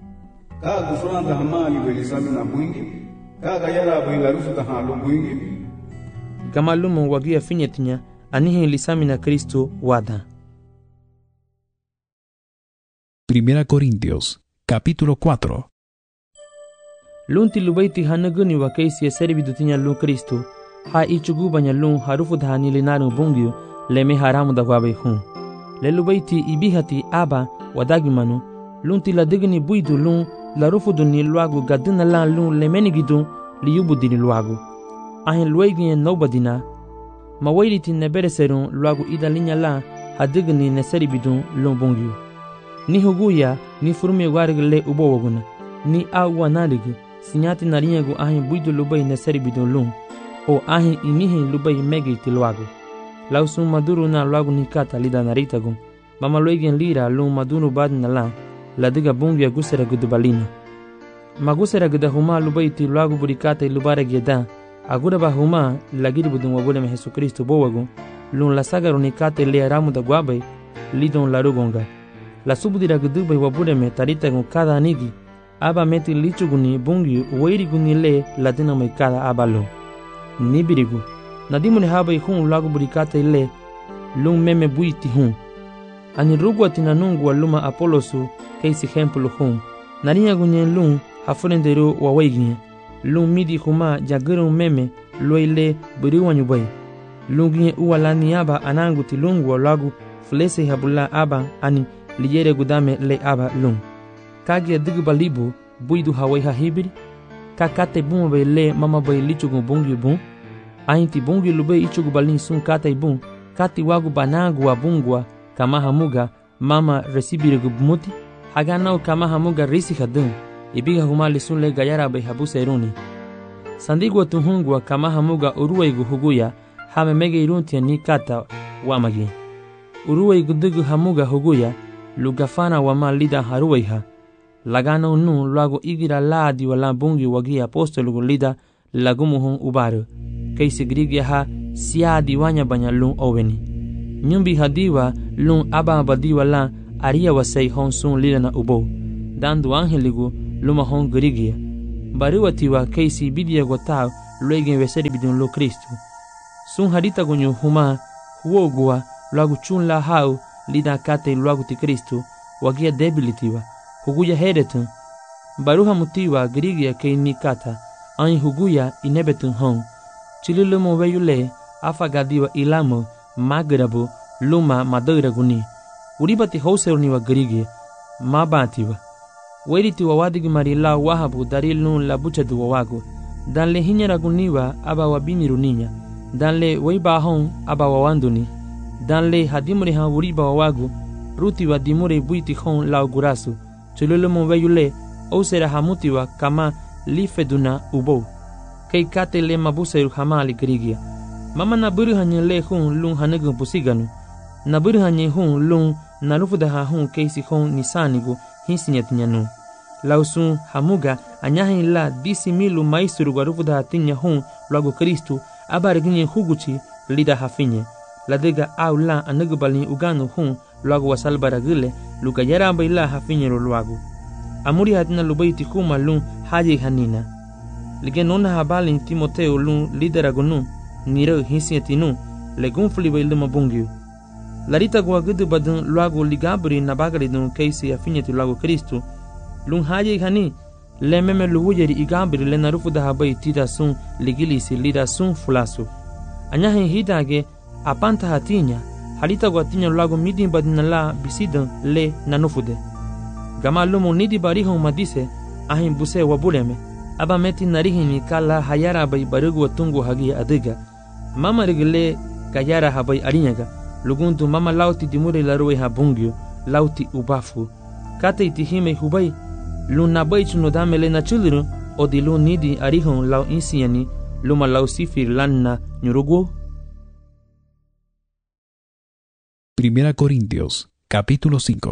Ka gufranda hamali belisami na bungi, ka gayara buila rufuta halu bungi. Gamalumo wagia finyetinya anihe lisami na Kristo wada. Primera Corintios, capítulo cuatro. Lunti lubaiti hanaguni wa keisi ya servidutinya lu Kristo, ha ichugubanya lu harufuta hanilinaru bungiu, leme haramu da wabe hun. Le lubaiti ibihati aba wadagimanu, lunti la digni buidu lun la rufudu ni luagu gadina la lun lemenigidu li yubudi ni luagu. Ahin luegi en nobadina, ma wairiti nebere serun luagu ida linya la hadigni neseribidu lun bungiu. Ni huguya ni furumi warigi le ubo waguna, ni awa narigi, sinyati narinyagu ahin buidu lubai neseribidu lun, o ahin imihi lubai megiti luagu. Lausun maduru na luagu ni kata lida naritagu, mama luegen lira lu maduru bad na la, la diga bungi agusera gudubalina. Magusera guda huma lubaiti luagu burikata ilubare geda, agura ba huma lagiri budun wabule me Jesu Kristo bowagu, lun la saga runikata le aramu da guabai, lidon la rugonga. La subudira gudubai wabule me taritagu kada anigi, aba meti lichuguni bungi uwairi guni le ladina mai kada abalo. Nibirigu. Nadimune haba ihun lagu burikata ile lung meme buiti hun. Ani rugwa tinanungu wa luma Apolosu keisi hempulu hun. Narinya gunye lung hafurenderu wa waiginye. Lung midi huma jagiru meme loile buriwa nyubai. Lunginye uwa lani aba anangu tilungu wa lagu flese habula aba ani liyere gudame le aba lung. Kagi ya digu balibu buidu hawai hahibiri. Kakate bumu bai le mama bai lichugu bungi bun. Ainti bungi lube ichugu balin sun kata ibun, kati wagu banagu wa bungwa, kama hamuga, mama resibirigu bumuti, haganau kama hamuga risi hadun, ibiga humali sun le gayara bai habusa iruni. Sandigwa tuhungwa kama hamuga uruwaigu huguya, hame mege iruntia ni kata wamagi. Uruwaigu digu hamuga huguya, lugafana wama lida haruwaiha. Lagana unu luago igira laadi wala bungi wagi apostolugu lida lagumuhun ubaru. Keisi grigia ha siadi wanya banya lung oweni. Nyumbi hadiwa lung aba badiwa la aria wasei hon sun lida na ubo dando angeligu luma hon garigia baruatiwa keisi bidia gotao luegen weseri bidun lo Kristo sun harita gunyu huma huogua luagu chun la hau lida kate luagu ti Kristo wagia debilitiwa huguya heretun baruha mutiwa garigia kei nikata ai huguya inebetun hon chililumo weyule afagadiwa ilamo magrabu luma madoira guni uribati houseruni wa garigia mabatiwa weriti wa wadigi marila wahabu darilun la buchadu wawago danle hinyara guniwa aba wabiniru ninya danle weiba hon aba wawanduni danle hadimure ha uriba wawago ruti wa dimure buiti hon la gurasu chululumo weyule osera hamutiwa kama lifeduna ubo kei kate le mabuseru hamali garigia mama na buru hanye le hun lung hanagun pusiganu na buru hanye hun lung narufuda ha hun keisi hon nisanigu hinsinyatinyanu lausun hamuga anyahin la disi milu maisuru garufuda hatinya hun luagu Kristu abarginye huguchi lida hafinye ladega au la anagubalin uganu hun luagu wasalbaragile luka yaramba ila hafinye luagu amuri hatina lubaiti kuma lung haji hanina lige nona habalin Timoteo lung lideragunu niro hinsinyatinu legun fuliba iluma bungiu larita gua gudu badun luagu ligabri nabagaridun keisi afinyati luagu Kristu lung haji hani le meme luwujeri igabri le narufuda habai tida sun ligilisi lida sun fulasu anyahin hidage apanta hatinya halita gua tinya luagu midin badina la bisidan le nanufude gama lumu nidi barihon madise ahin buse wabuleme aba meti narihini kala hayara bai barugu watungu hagi adiga mama rigile kayara habai arinyaga lugundu mama lauti dimure larue habungyo lauti ubafu kate itihime hubai luna bai chuno damele na chuluru odilu nidi arihon lau insiani luma lau sifir lanna nyurugu. Primera Corintios, capítulo cinco.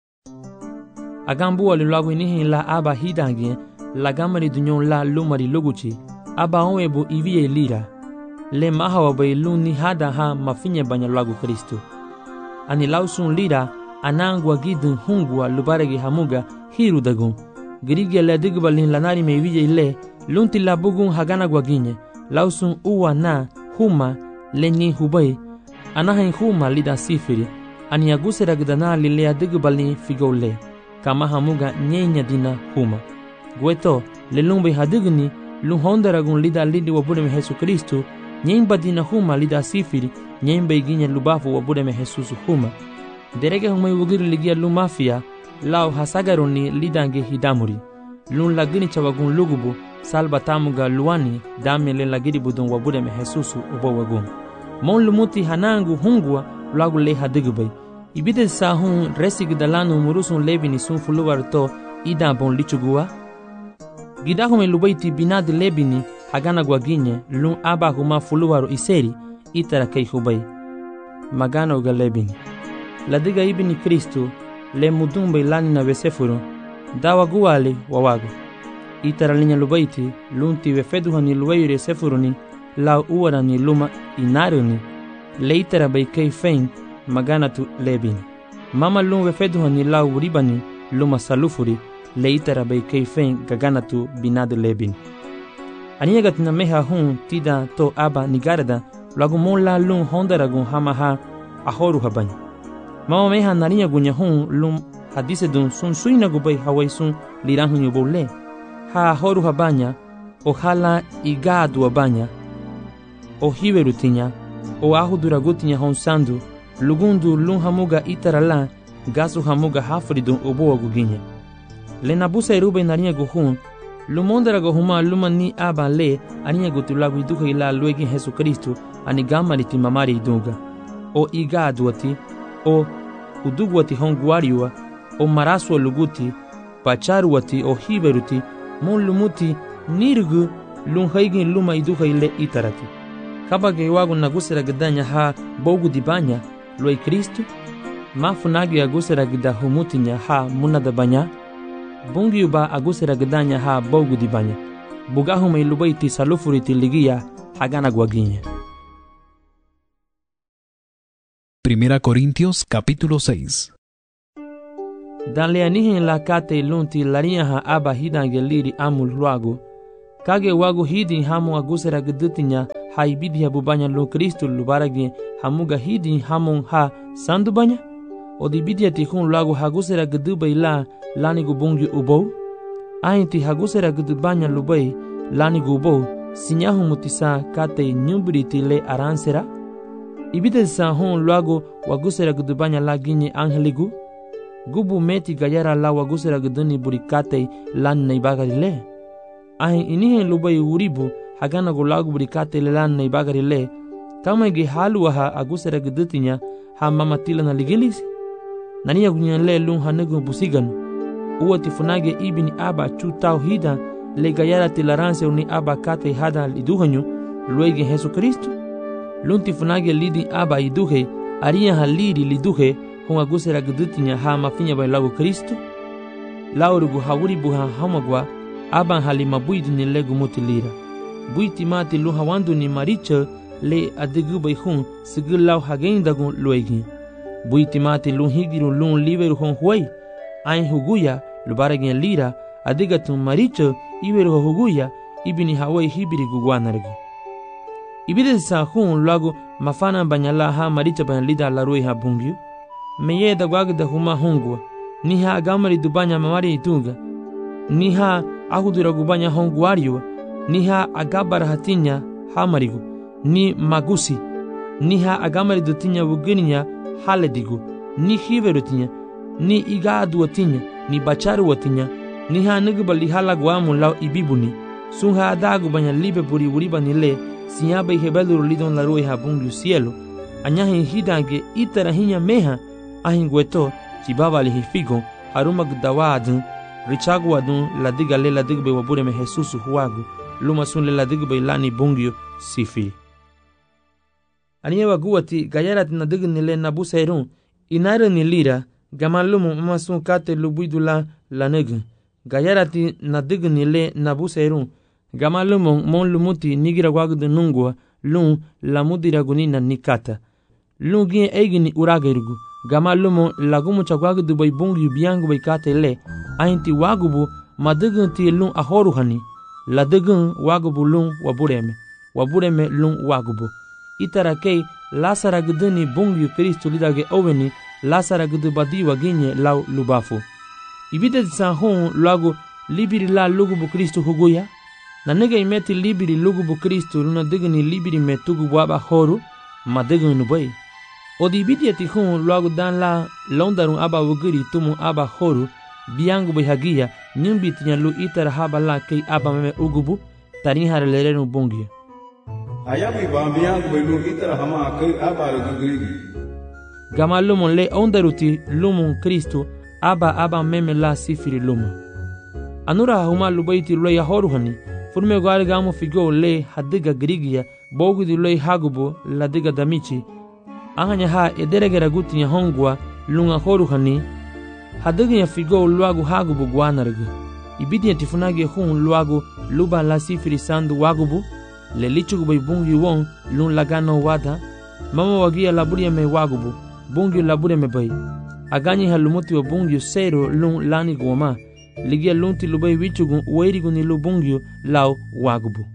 Agambu alulagu inihin la aba hidangie la gamari dunyon la lumari luguchi aba onwebu ivie lira le mahawa bai luni hada ha mafinye banya lagu Kristo ani lausun lira anangwa gidun hungwa lubaregi hamuga hiru dagun girigia le digbalin lanari me ivie le lunti la bugun hagana gwaginye lausun uwa na huma lenyi hubai anahin huma lida sifiri ani agusera gdana lilea digbalin figole kama hamuga nyenya dina huma gweto le lumbe hadigni luhondaragun lida lidi wabudeme Yesu Kristo nyemba dina huma lida sifiri nyemba iginya lubafu wabudeme Jesus huma derege huma yugiri ligia lumafia lao hasagaroni lidange hidamuri lun lagini chawagun lugubu salba tamuga luani damele lagiri budun wabudeme Jesus ubo wagun mon lumuti hanangu hungwa lagu le hadigbai ibide sahun resig dalanu murusun lebini sun fuluwarto ida bon lichugua gidahume lubaiti binad lebini hagana gwaginye lun aba huma fuluwaro iseri itara kei hubai magana uga lebini ladiga ibini Kristo le mudumbe lani na wesefuru dawa guwali wawago itara linya lubaiti lunti wefeduhani luwayure sefuruni lau uwarani luma inaruni le itara bai kei fein magana tu lebini mama lun wefeduhani lau ribani luma salufuri le itara bai kei fein gagana tu binad lebini aniyagat na meha hun tida to aba nigarada lagu mon la lun hondaragun hamaha ahoru habani mama meha narinya gunya hun lum hadise dun sun suina gubai hawai sun lirahun yubole ha ahoru habanya ohala igadu abanya o hiwerutinya o ahudura gutinya hon sandu lugundu lun hamuga itarala gasu hamuga hafridun obo guginya lena busa irube narinya guhun lumondara gohuma lumani aba le aninya gutulagu iduka ila luegi Yesu Kristo ani gamari timamari idunga o igaduati o udugwati honguariwa o maraswa luguti pacharuati o hiberuti mon lumuti nirgu lunhaigin luma iduka ile itarati kabage wagu nagusera gdanya ha bogu dibanya loi Kristo mafunagi agusera gda humutinya ha munada banya bungi uba agusera gdanya ha bogu dibanya bugahume ilubaiti salufuriti ligia hagana gwaginya. Primera Corintios capítulo seis. Dan le anihen la kate lunti laria ha aba hidange liri amul luago. Kage wago hidin hamu agusera gedutinya ha ibidi habubanya lu Kristo lubaragi hamuga hidin hamun ha sandubanya. Odi bidia tihun luago hagusera gedubai la lani gubungi ubou. Ainti hagusera gedubanya lubai lani gubou sinyahu mutisa kate nyumbiri tile aransera. Ibide sa hon luago wagusera gedubanya la ginye angeligu. Gubu meti gayara la wagusera geduni burikate lan naibagari le. Ahin inihen lubai uribu hagana gulagu burikate le lan naibagari le. Kama ge halu ha agusera gedutinya ha mamatila na ligilisi. Nania gunyan le lun hanugu busigan. Uwa tifunage ibini aba chutau hida le gayara tilaranse uni aba kate hada liduhanyu luege Jesu Kristo. Lun tifunage lidi aba iduhe aria haliri liduhe hon agusera gedutinya ha mafinya bai lagu Kristo. Laurugu hawuri buha hamagwa aban halima buidu ni legu mutilira. Buiti mati lu hawandu ni maricha le adigu bai hun sigil lau hagendagun luegi. Buiti mati lu higiru lun liveru hon huai. Ain huguya lubaragin lira adigatun maricha iveru huguya ibini hawai hibiri guguanargu. Ibide sa hun lagu mafana banyala ha maricha banyalida larui ha bungyu. Meye da gwagda huma hungwa. Niha agamari dubanya mamari itunga. Niha ahudura gubanya honguario. Niha agabara hatinya hamarigu. Ni magusi. Niha agamari dutinya wugininya haledigu. Ni hiverutinya. Ni igadu watinya. Ni bacharu watinya. Niha nugubali halagwamu lau ibibuni. Sunha adagu banya libe buri uriba nile. Sinyaba ihebeluru lidon larui habungu cielo. Anyahin hidange itarahinya meha. Ahin gueto chibaba lihifigo haruma gdawadun richaguadun ladiga le ladigbe wabure me Jesus huagu luma sun le ladigbe lani bungyo sifi. Aniyewa guwati gayarat na digni le nabusairun inare ni lira gamalumu masun kate lubuidula lanegu gayarati na digni le nabusairun gamalumu mon lumuti nigira wagdu nungwa lun lamudira gunina nikata lun gien eigini uragerigu gama lumo lagumu chagwagu dubai bungi biangu bai kate le ainti wagubu madugun ti lun ahoru hani ladugun wagubu lun wabureme wabureme lun wagubu itara kei lasara guduni bungi Kristo lidage oweni lasara gudu badi waginye lau lubafu ibide san hon lagu libiri la lugubu Kristo huguya na nega imeti libiri lugubu Kristo luna diguni libiri metugu waba horu madugun nubai. Odi bidia tihun luagu dan la londarun aba wugiri tumu aba horu biangu bihagia nyumbi tinya lu itara haba la kei aba meme ugubu tani hara lerenu bungia. Ayabi ba biangu bilu itara hama kei aba rugiri. Gama lumon le ondaruti lumon Kristo aba aba meme la sifiri luma. Anura huma lubaiti lue ya horu hani furme gwari gamu figo le hadiga grigia bogu di lue hagubu la diga damichi. Ahanya ha ederegera gutinya hongwa lunga horu hani hadiginya figo luagu hagubu guanargu ibidinya tifunage hun luagu luba la sifiri sandu wagubu le lichugu bai bungi won lun lagano wada mama wagia laburia me wagubu bungi laburia me bai aganyi halumuti wa bungi sero lun lani guama ligia lunti lubai wichugu uwairigu ni lu bungi lau wagubu.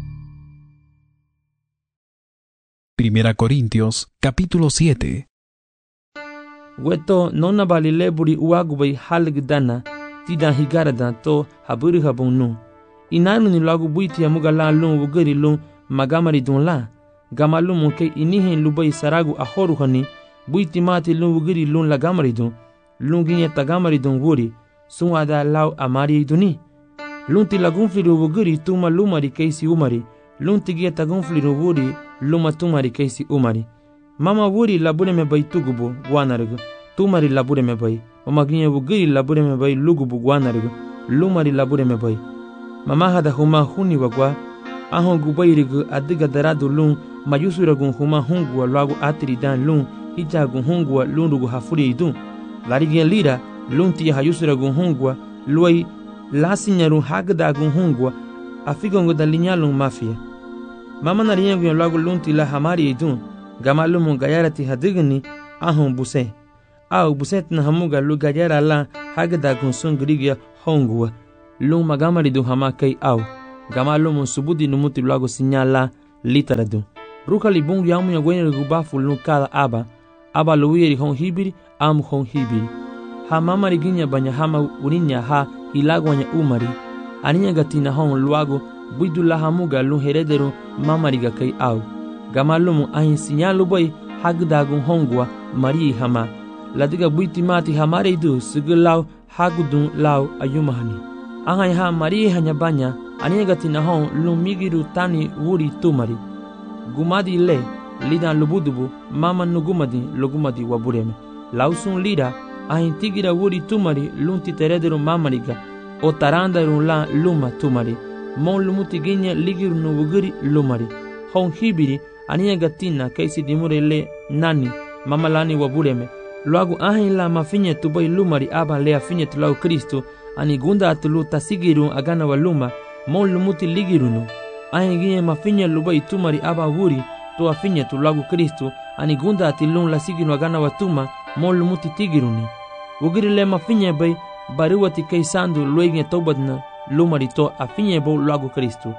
Primera Corintios, capítulo siete. Weto nona balile buri uagubai halgdana tidan higarada to haburi habunu. Inanu ni lagu buiti ya muga la lun wugeri lun magamari dun la. Gamalu munke inihin lubai saragu ahoru hani buiti mati lun wugeri lun lagamari dun. Lun ginye tagamari dun wuri sun ada lau amari duni. Lun ti lagun fliru wugeri tuma lumari keisi umari. Lun tigia tagun fliru wuri luma tumari keisi umari. Mama wuri labure me bai tugubu guanargu. Tumari labure me bai. Mama ginye wugeri labure me bai lugubu guanargu. Lumari labure me bai. Mama hada huma huni wagwa. Ahon gubairigu adiga daradu lun mayusuragun huma hungwa lagu atiri dan lun hijagun hungwa lun rugu hafuri idun. Larigien lira lun tia hayusuragun hungwa luai lasinyarun hagdagun hungwa afigongo dalinyalun mafia. Mama nariyengu lagu lunti la hamari idun gamalumun gayarati hadigni ahon buse. au buset na hamuga lu gayara la hagda gun sun grigia hongua lu magamari du hama kai au gama lu mun subudi numuti lago sinyala litaradu rukali bungu yamu ya gwenye gubafu lu kala aba aba luwiri hon hibiri am hon hibiri ha mamari ginya banya hama urinya ha ilagwanya umari aninya gatina hon luago buidula hamuga lu heredero mamari ga kai au gama lu mun ahin sinyalu boy hagda gun hongua mari hama ladiga buiti mati hamare du sigilau hagudun lau ayumahani angai ha mari hanya banya aninya gatina hon lu migiru tani wuri tumari gumadi le lidan lubudubu mama nugumadi lugumadi wabureme lausun lira ahin tigira wuri tumari lunti teredero mamariga o taranda la luma tumari mon lumuti ginya ligiru nubugiri lumari hon hibiri aninya gatina kaisi dimure le nani mama lani wabureme luagu ahin la mafinye tubai lumari aba le afinye tulau Kristo ani gunda atulu tasigiru agana waluma mon lumuti ligirunu ahin ginya mafinye lubai tumari aba wuri to afinye tulagu Kristo ani gunda atilun la siginu agana watuma mon lumuti tigiruni wugiri le mafinye bay baruwati kai sandu luege tobadna lumari to afinye bo lagu Kristo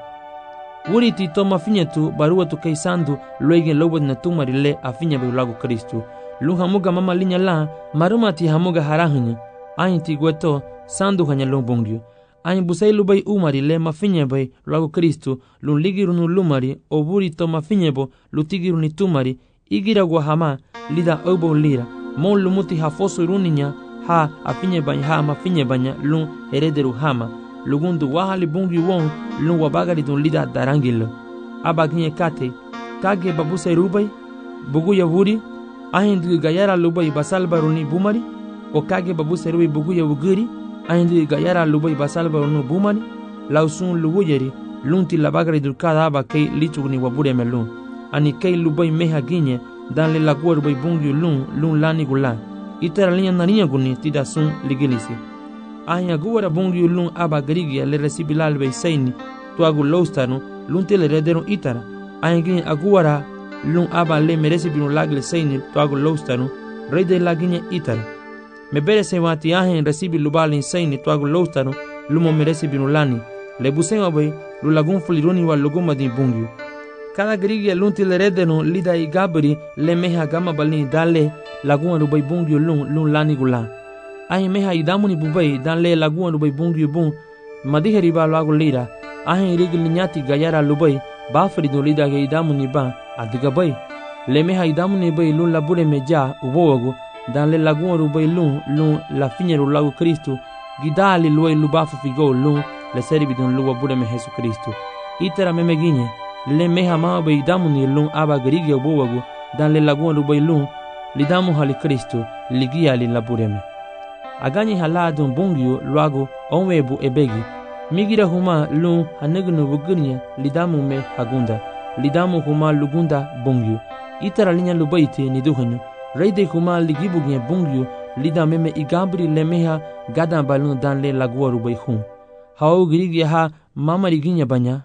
wuri ti to mafinye tu baruwatu kai sandu luege lobadna tumari le afinye bo lagu Kristo lu hamuga mama linya la maruma ti hamuga harahnya ayin ti gweto sandu hanya lombongyo ayin busai lubai umari le mafinye bay lagu Kristo lu ligirunu lumari o wuri to mafinye bo lu tigiruni tumari igira gwa hama lida obo lira mon lumuti hafoso runinya ha afinye banya ha mafinye banya lun herederu hama lugundu wahali bungi won lun wabagari dun lida darangilo abaginye kate kage babuse rubai bugu ya wuri ahindu gayara lubai basalbaruni bumari o kage babuse rubai bugu ya wugiri ahindu gayara lubai basalbarunu bumari lausun luwuyeri lunti labagari dun kada aba kei lichugni wabure melun ani kei lubai meha ginye dan le lagua rubai bungi lun lun lani gulan itara linya narinya guni tida sun ligilisi anya guwara bungi ulun aba garigia le resibilal be saini tuagu lostanu lunte le redero itara anya gini aguwara lun aba le meresi binu lagle saini tuagu lostanu rede laginya itara mebere se wati ahen resibi lubalin saini tuagu lostanu lumo meresi binu lani le busenwa bay lulagun fuliruni wa luguma di bungi kada garigia lunte le redeno lida i gabri le meha gama balini dale laguan rubai bungi lun lun lani gula ahin meha idamuni bubai dan le laguan rubai bungi bun madiheri ba lagu lira ahin rigil nyati gayara lubai bafri do lida ge idamuni ba adiga bai le meha idamuni bai lun labure meja ubogo dan le laguan rubai lun lun la finyeru lagu Kristo gidali luai lubafu figo lun le seribi don luwa bude me Jesu Kristo itera memeginye le meha ma bai idamuni lun aba garige ubogo dan le laguan rubai lun lidamu hali Kristo ligia li labureme agani haladun bungyo luago onwebu ebegi migira huma lu hanegnu bugurnya lidamu me hagunda lidamu huma lugunda bungyo itara linya lubaiti ni duhanyo reide huma ligibugnya bungyo lidame me igabri lemeha gadan balun dan le lagua rubai hum hau girigi ha mama riginya banya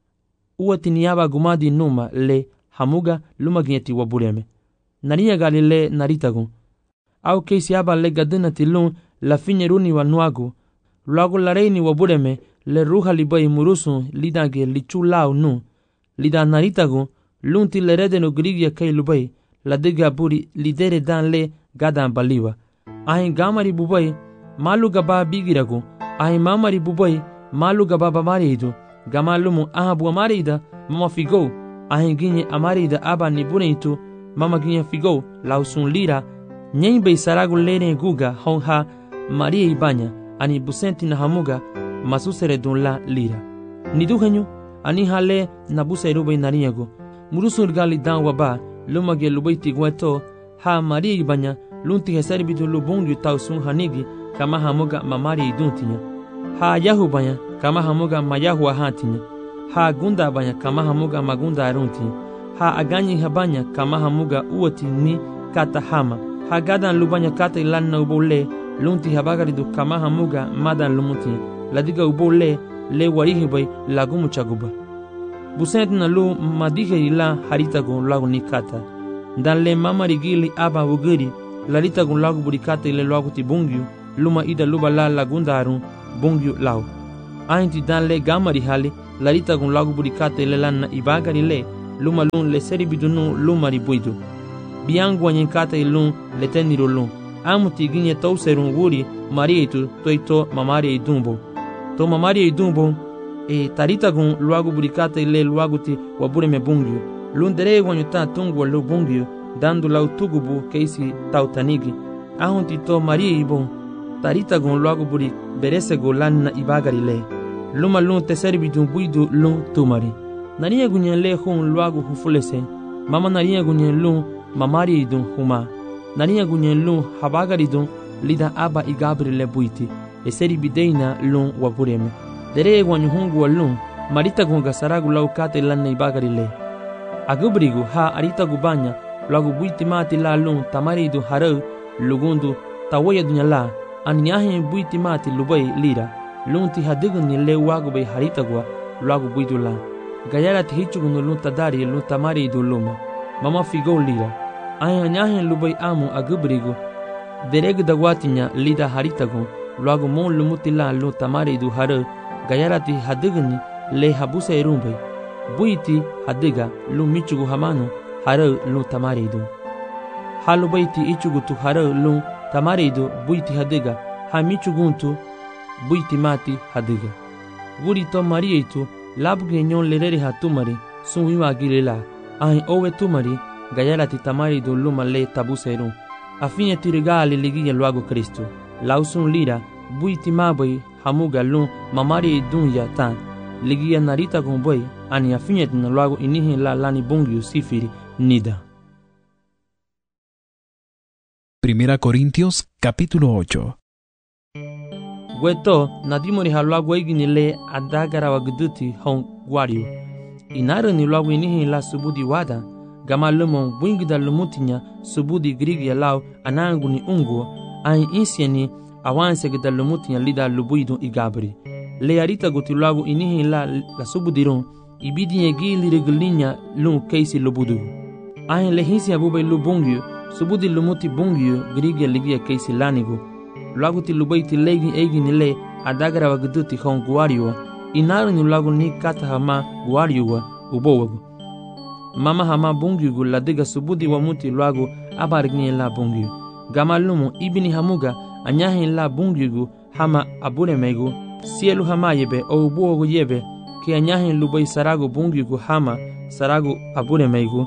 uati niaba gumadi numa le hamuga lumagneti wabureme narinya galile naritagun au keisi aba le gadena tilun la finyeruni wa nuago luago la reini wabureme le ruha libai murusun lidage lichulau nu lida naritagun lunti le redeno grigia kai lubai la diga buri lidere dan le gadan baliwa ahin gamari bubai malu gaba bigiragu ahin mamari bubai malu gaba bamarido gamalumu aha bu amarida mama figo ahin ginye amarida aba ni buneitu mama ginye figo lausun lira nyen bei saragu lene guga honha maria ibanya ani busenti na hamuga masusere don la lira ni duhenyu ani hale na buseru bei nariego murusul gali dan waba lumage lubaiti gweto ha maria ibanya lunti hesari bidu lubungu tausun hanigi kama hamuga mamari iduntinya ha yahu banya kama hamuga mayahu ahantinya ha gunda banya kama hamuga magunda aruntinya ha aganyi habanya kama hamuga uoti ni kata hama ha gadan lubanya kata ilanna ubole lunti habagaridu kama hamuga madan lumuti ladiga ubole le warihi bay lagumu chaguba busent na lu madihe ila harita go lagu ni kata dan le mama rigili aba wugiri larita gun lagu burikate ile lagu ti bungyu luma ida luba la lagundarun bungyu lau. Ainti dan le gamari hali larita gun lagu burikate ile lanna ibagari le luma lun le seribidunu lumari buidu. Biangu anyenkata ilun le teniro lun. Amuti ginye tau serun wuri marieitu toito mamari idumbo. To mamari idumbo e tarita gun luagu burikate ile luagu ti wabure me bungyu. Lun dere wanyuta tungu lu bungyu dando lau tugubu keisi tautanigi. Ahunti to marie ibon tarita gun luagu buri berese go lanna ibagari le. Luma lun te seribidun buidu lun tumari. Naria gunyen le hun luagu hufulese. Mama naria gunyen lun mamari idun huma. Naria gunyen lun habagari dun lida aba igabri le buiti. E seribideina lun wabureme. Dere wanyu hungu lun marita gun gasaragu lau kate lanna ibagari le. Agubrigu ha arita gubanya luagu buiti mati la lun tamari idun harau lugundu tawaya dunya la. Anyahe buiti mati lubai lira. Lun ti hadigun ni le wagu bay harita gua luagu buidu la. Gayara ti hichugun lun tadari lun tamari idun luma. Mama figo lira. Aya nyahen lubai amu agubrigu. Dereg dagwatinya lida haritago. Luago mon lumutila lu tamari du hara. Gayarati hadigani le habuse erumbai. Buiti hadiga lu michugu hamano hara lu tamari du. Halubaiti ichugu tu hara lu tamari du buiti hadiga. Ha michuguntu buiti mati hadiga. Guri to marieitu labge nyon lerere hatumari sunwiwa gilela. Ai owe tumari gayarati tamari do luma le tabuseru. Afinye tirigali ligia luago Kristo. Lausun lira buiti mabai hamuga lun mamari dunya tan. Ligia narita gumboi ani afinye tina luago inihi la lani bungyu sifiri nida. Primera Corintios capítulo ocho. Gweto nadimori haluago egini le adagara wagduti hon guario. Inara ni luago inihi la subudi wada. Gama lumon wingida lumutinya subudi grigia lau anangu ni ungo ai insieni awanse gida lumutinya lida lubuidu igabri. Le arita guti luago inihi la la subudiron ibidinye gili reglinya lun keisi lubudu. Ai lehinsi abube lubungyu subudi lumuti bungyu grigia ligia keisi lanigu. Luago ti lubaiti legi egi ni le adagara wagduti hon guario. Inara ni luago ni kata hama guario ubowagu. Mama hama bungyu la diga subudi wa muti luago abargnye la bungyu. Gama lumu ibini hamuga anyahe la bungyu hama abure megu. Sielu hama yebe o ubuogu yebe ki anyahe lubai sarago bungyu hama sarago abure megu.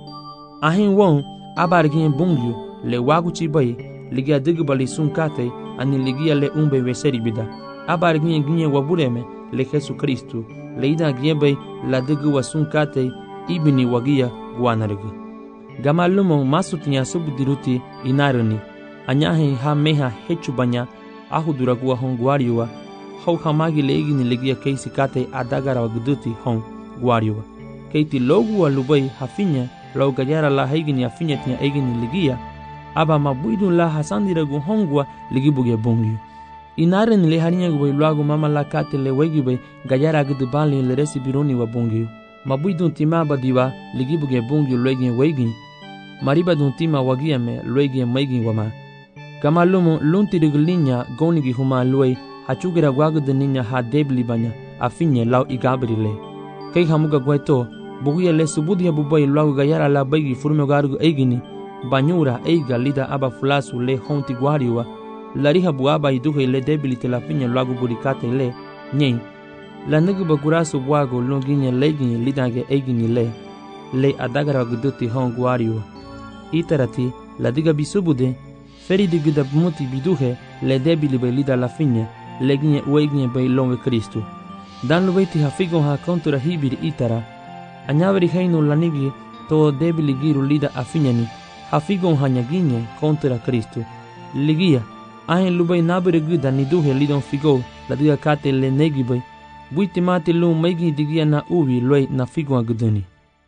Ahin won abargnye bungyu le wagu chibai ligia diga bali sunkate ani ligia le umbe weseri bida. Abargnye gnye wabureme le Jesu Kristu le ida gyebe la diga wa sunkate ibini wagia guanarigu. Gama lumo masutinya subudiruti inarani. Anyahe ha meha hechu banya ahuduragua hon guariwa. Hau hamagi leigini legia keisi kate adagara wagduti hon guariwa. Keiti logu wa lubai hafinya lau gajara la haigini afinya tinya eigini legia. Aba mabuidun la hasandiragu hongwa ligibuge bungyu. Inarani le harinya gubai luagu mama la kate le wegibai gajara agdubali le resi bironi wa bungyu. Mabuidun tima badiwa ligibuge bungyu luegin weigin. Maribadun tima wagiame luegin maigin wama. Kama lumu lunti rigilinya gonigi huma luei hachugira guagud ninya ha debli banya afinye lau igabrile. Kei hamuga gueto buguya le subudi bubai luagu gayara la baigi furme garugu eigini banyura eiga lida aba fulasu le honti guariwa lariha buaba iduhe le debli te la finye luagu burikate le nyen. La nigi bagurasu buago longinya legin lidage eigini le le adagara guduti hon guariwa. Itarati la diga bisubude feri digida muti biduhe le debili be lida la finye leginye ueginye be longe Kristu. Dan lubeti hafigon ha kontura hibiri itara anyaveri heinu lanigi to debili giru lida afinyani hafigon hanyaginye kontura Kristu. Ligia ahen lubei nabere gida niduhe lidon figo la diga kate le negibai buiti mati lu maigi digia na uvi luei na figon aguduni.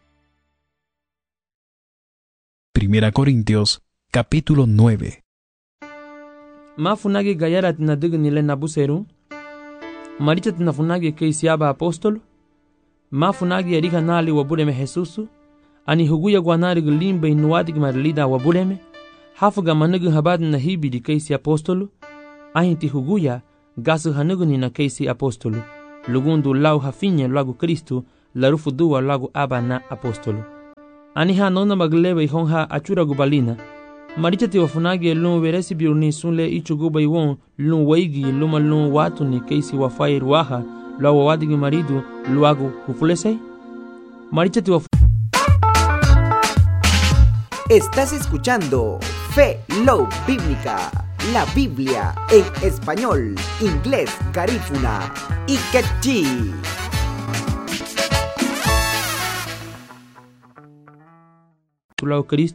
Primera Corintios capítulo nueve. Mafunagi gayara tina digni le nabuseru. Maricha tina funagi keisiaba apostolo. Mafunagi erika nali wabureme Jesusu. Ani huguya guanari glimbe inuatik marilida wabureme. hafaga managu habad na hibi di kaisi apostolo, ahinti huguya, gasu hanagu ni na kaisi apostolo, lugundu lau hafinye lagu Kristo, larufu dua lagu aba na apostolo. Aniha nona magleba ihonha achura gubalina, marichati wafunagi lun veresi biurni sunle ichuguba iwon lun waigi luma lun watu ni kaisi wafai ruaha, la wawadigi maridu luagu hufulesei? Marichati wafu... Estás escuchando Fe Love Bíblica, la Biblia en español, inglés, garífuna y quechí. Tulau Cristo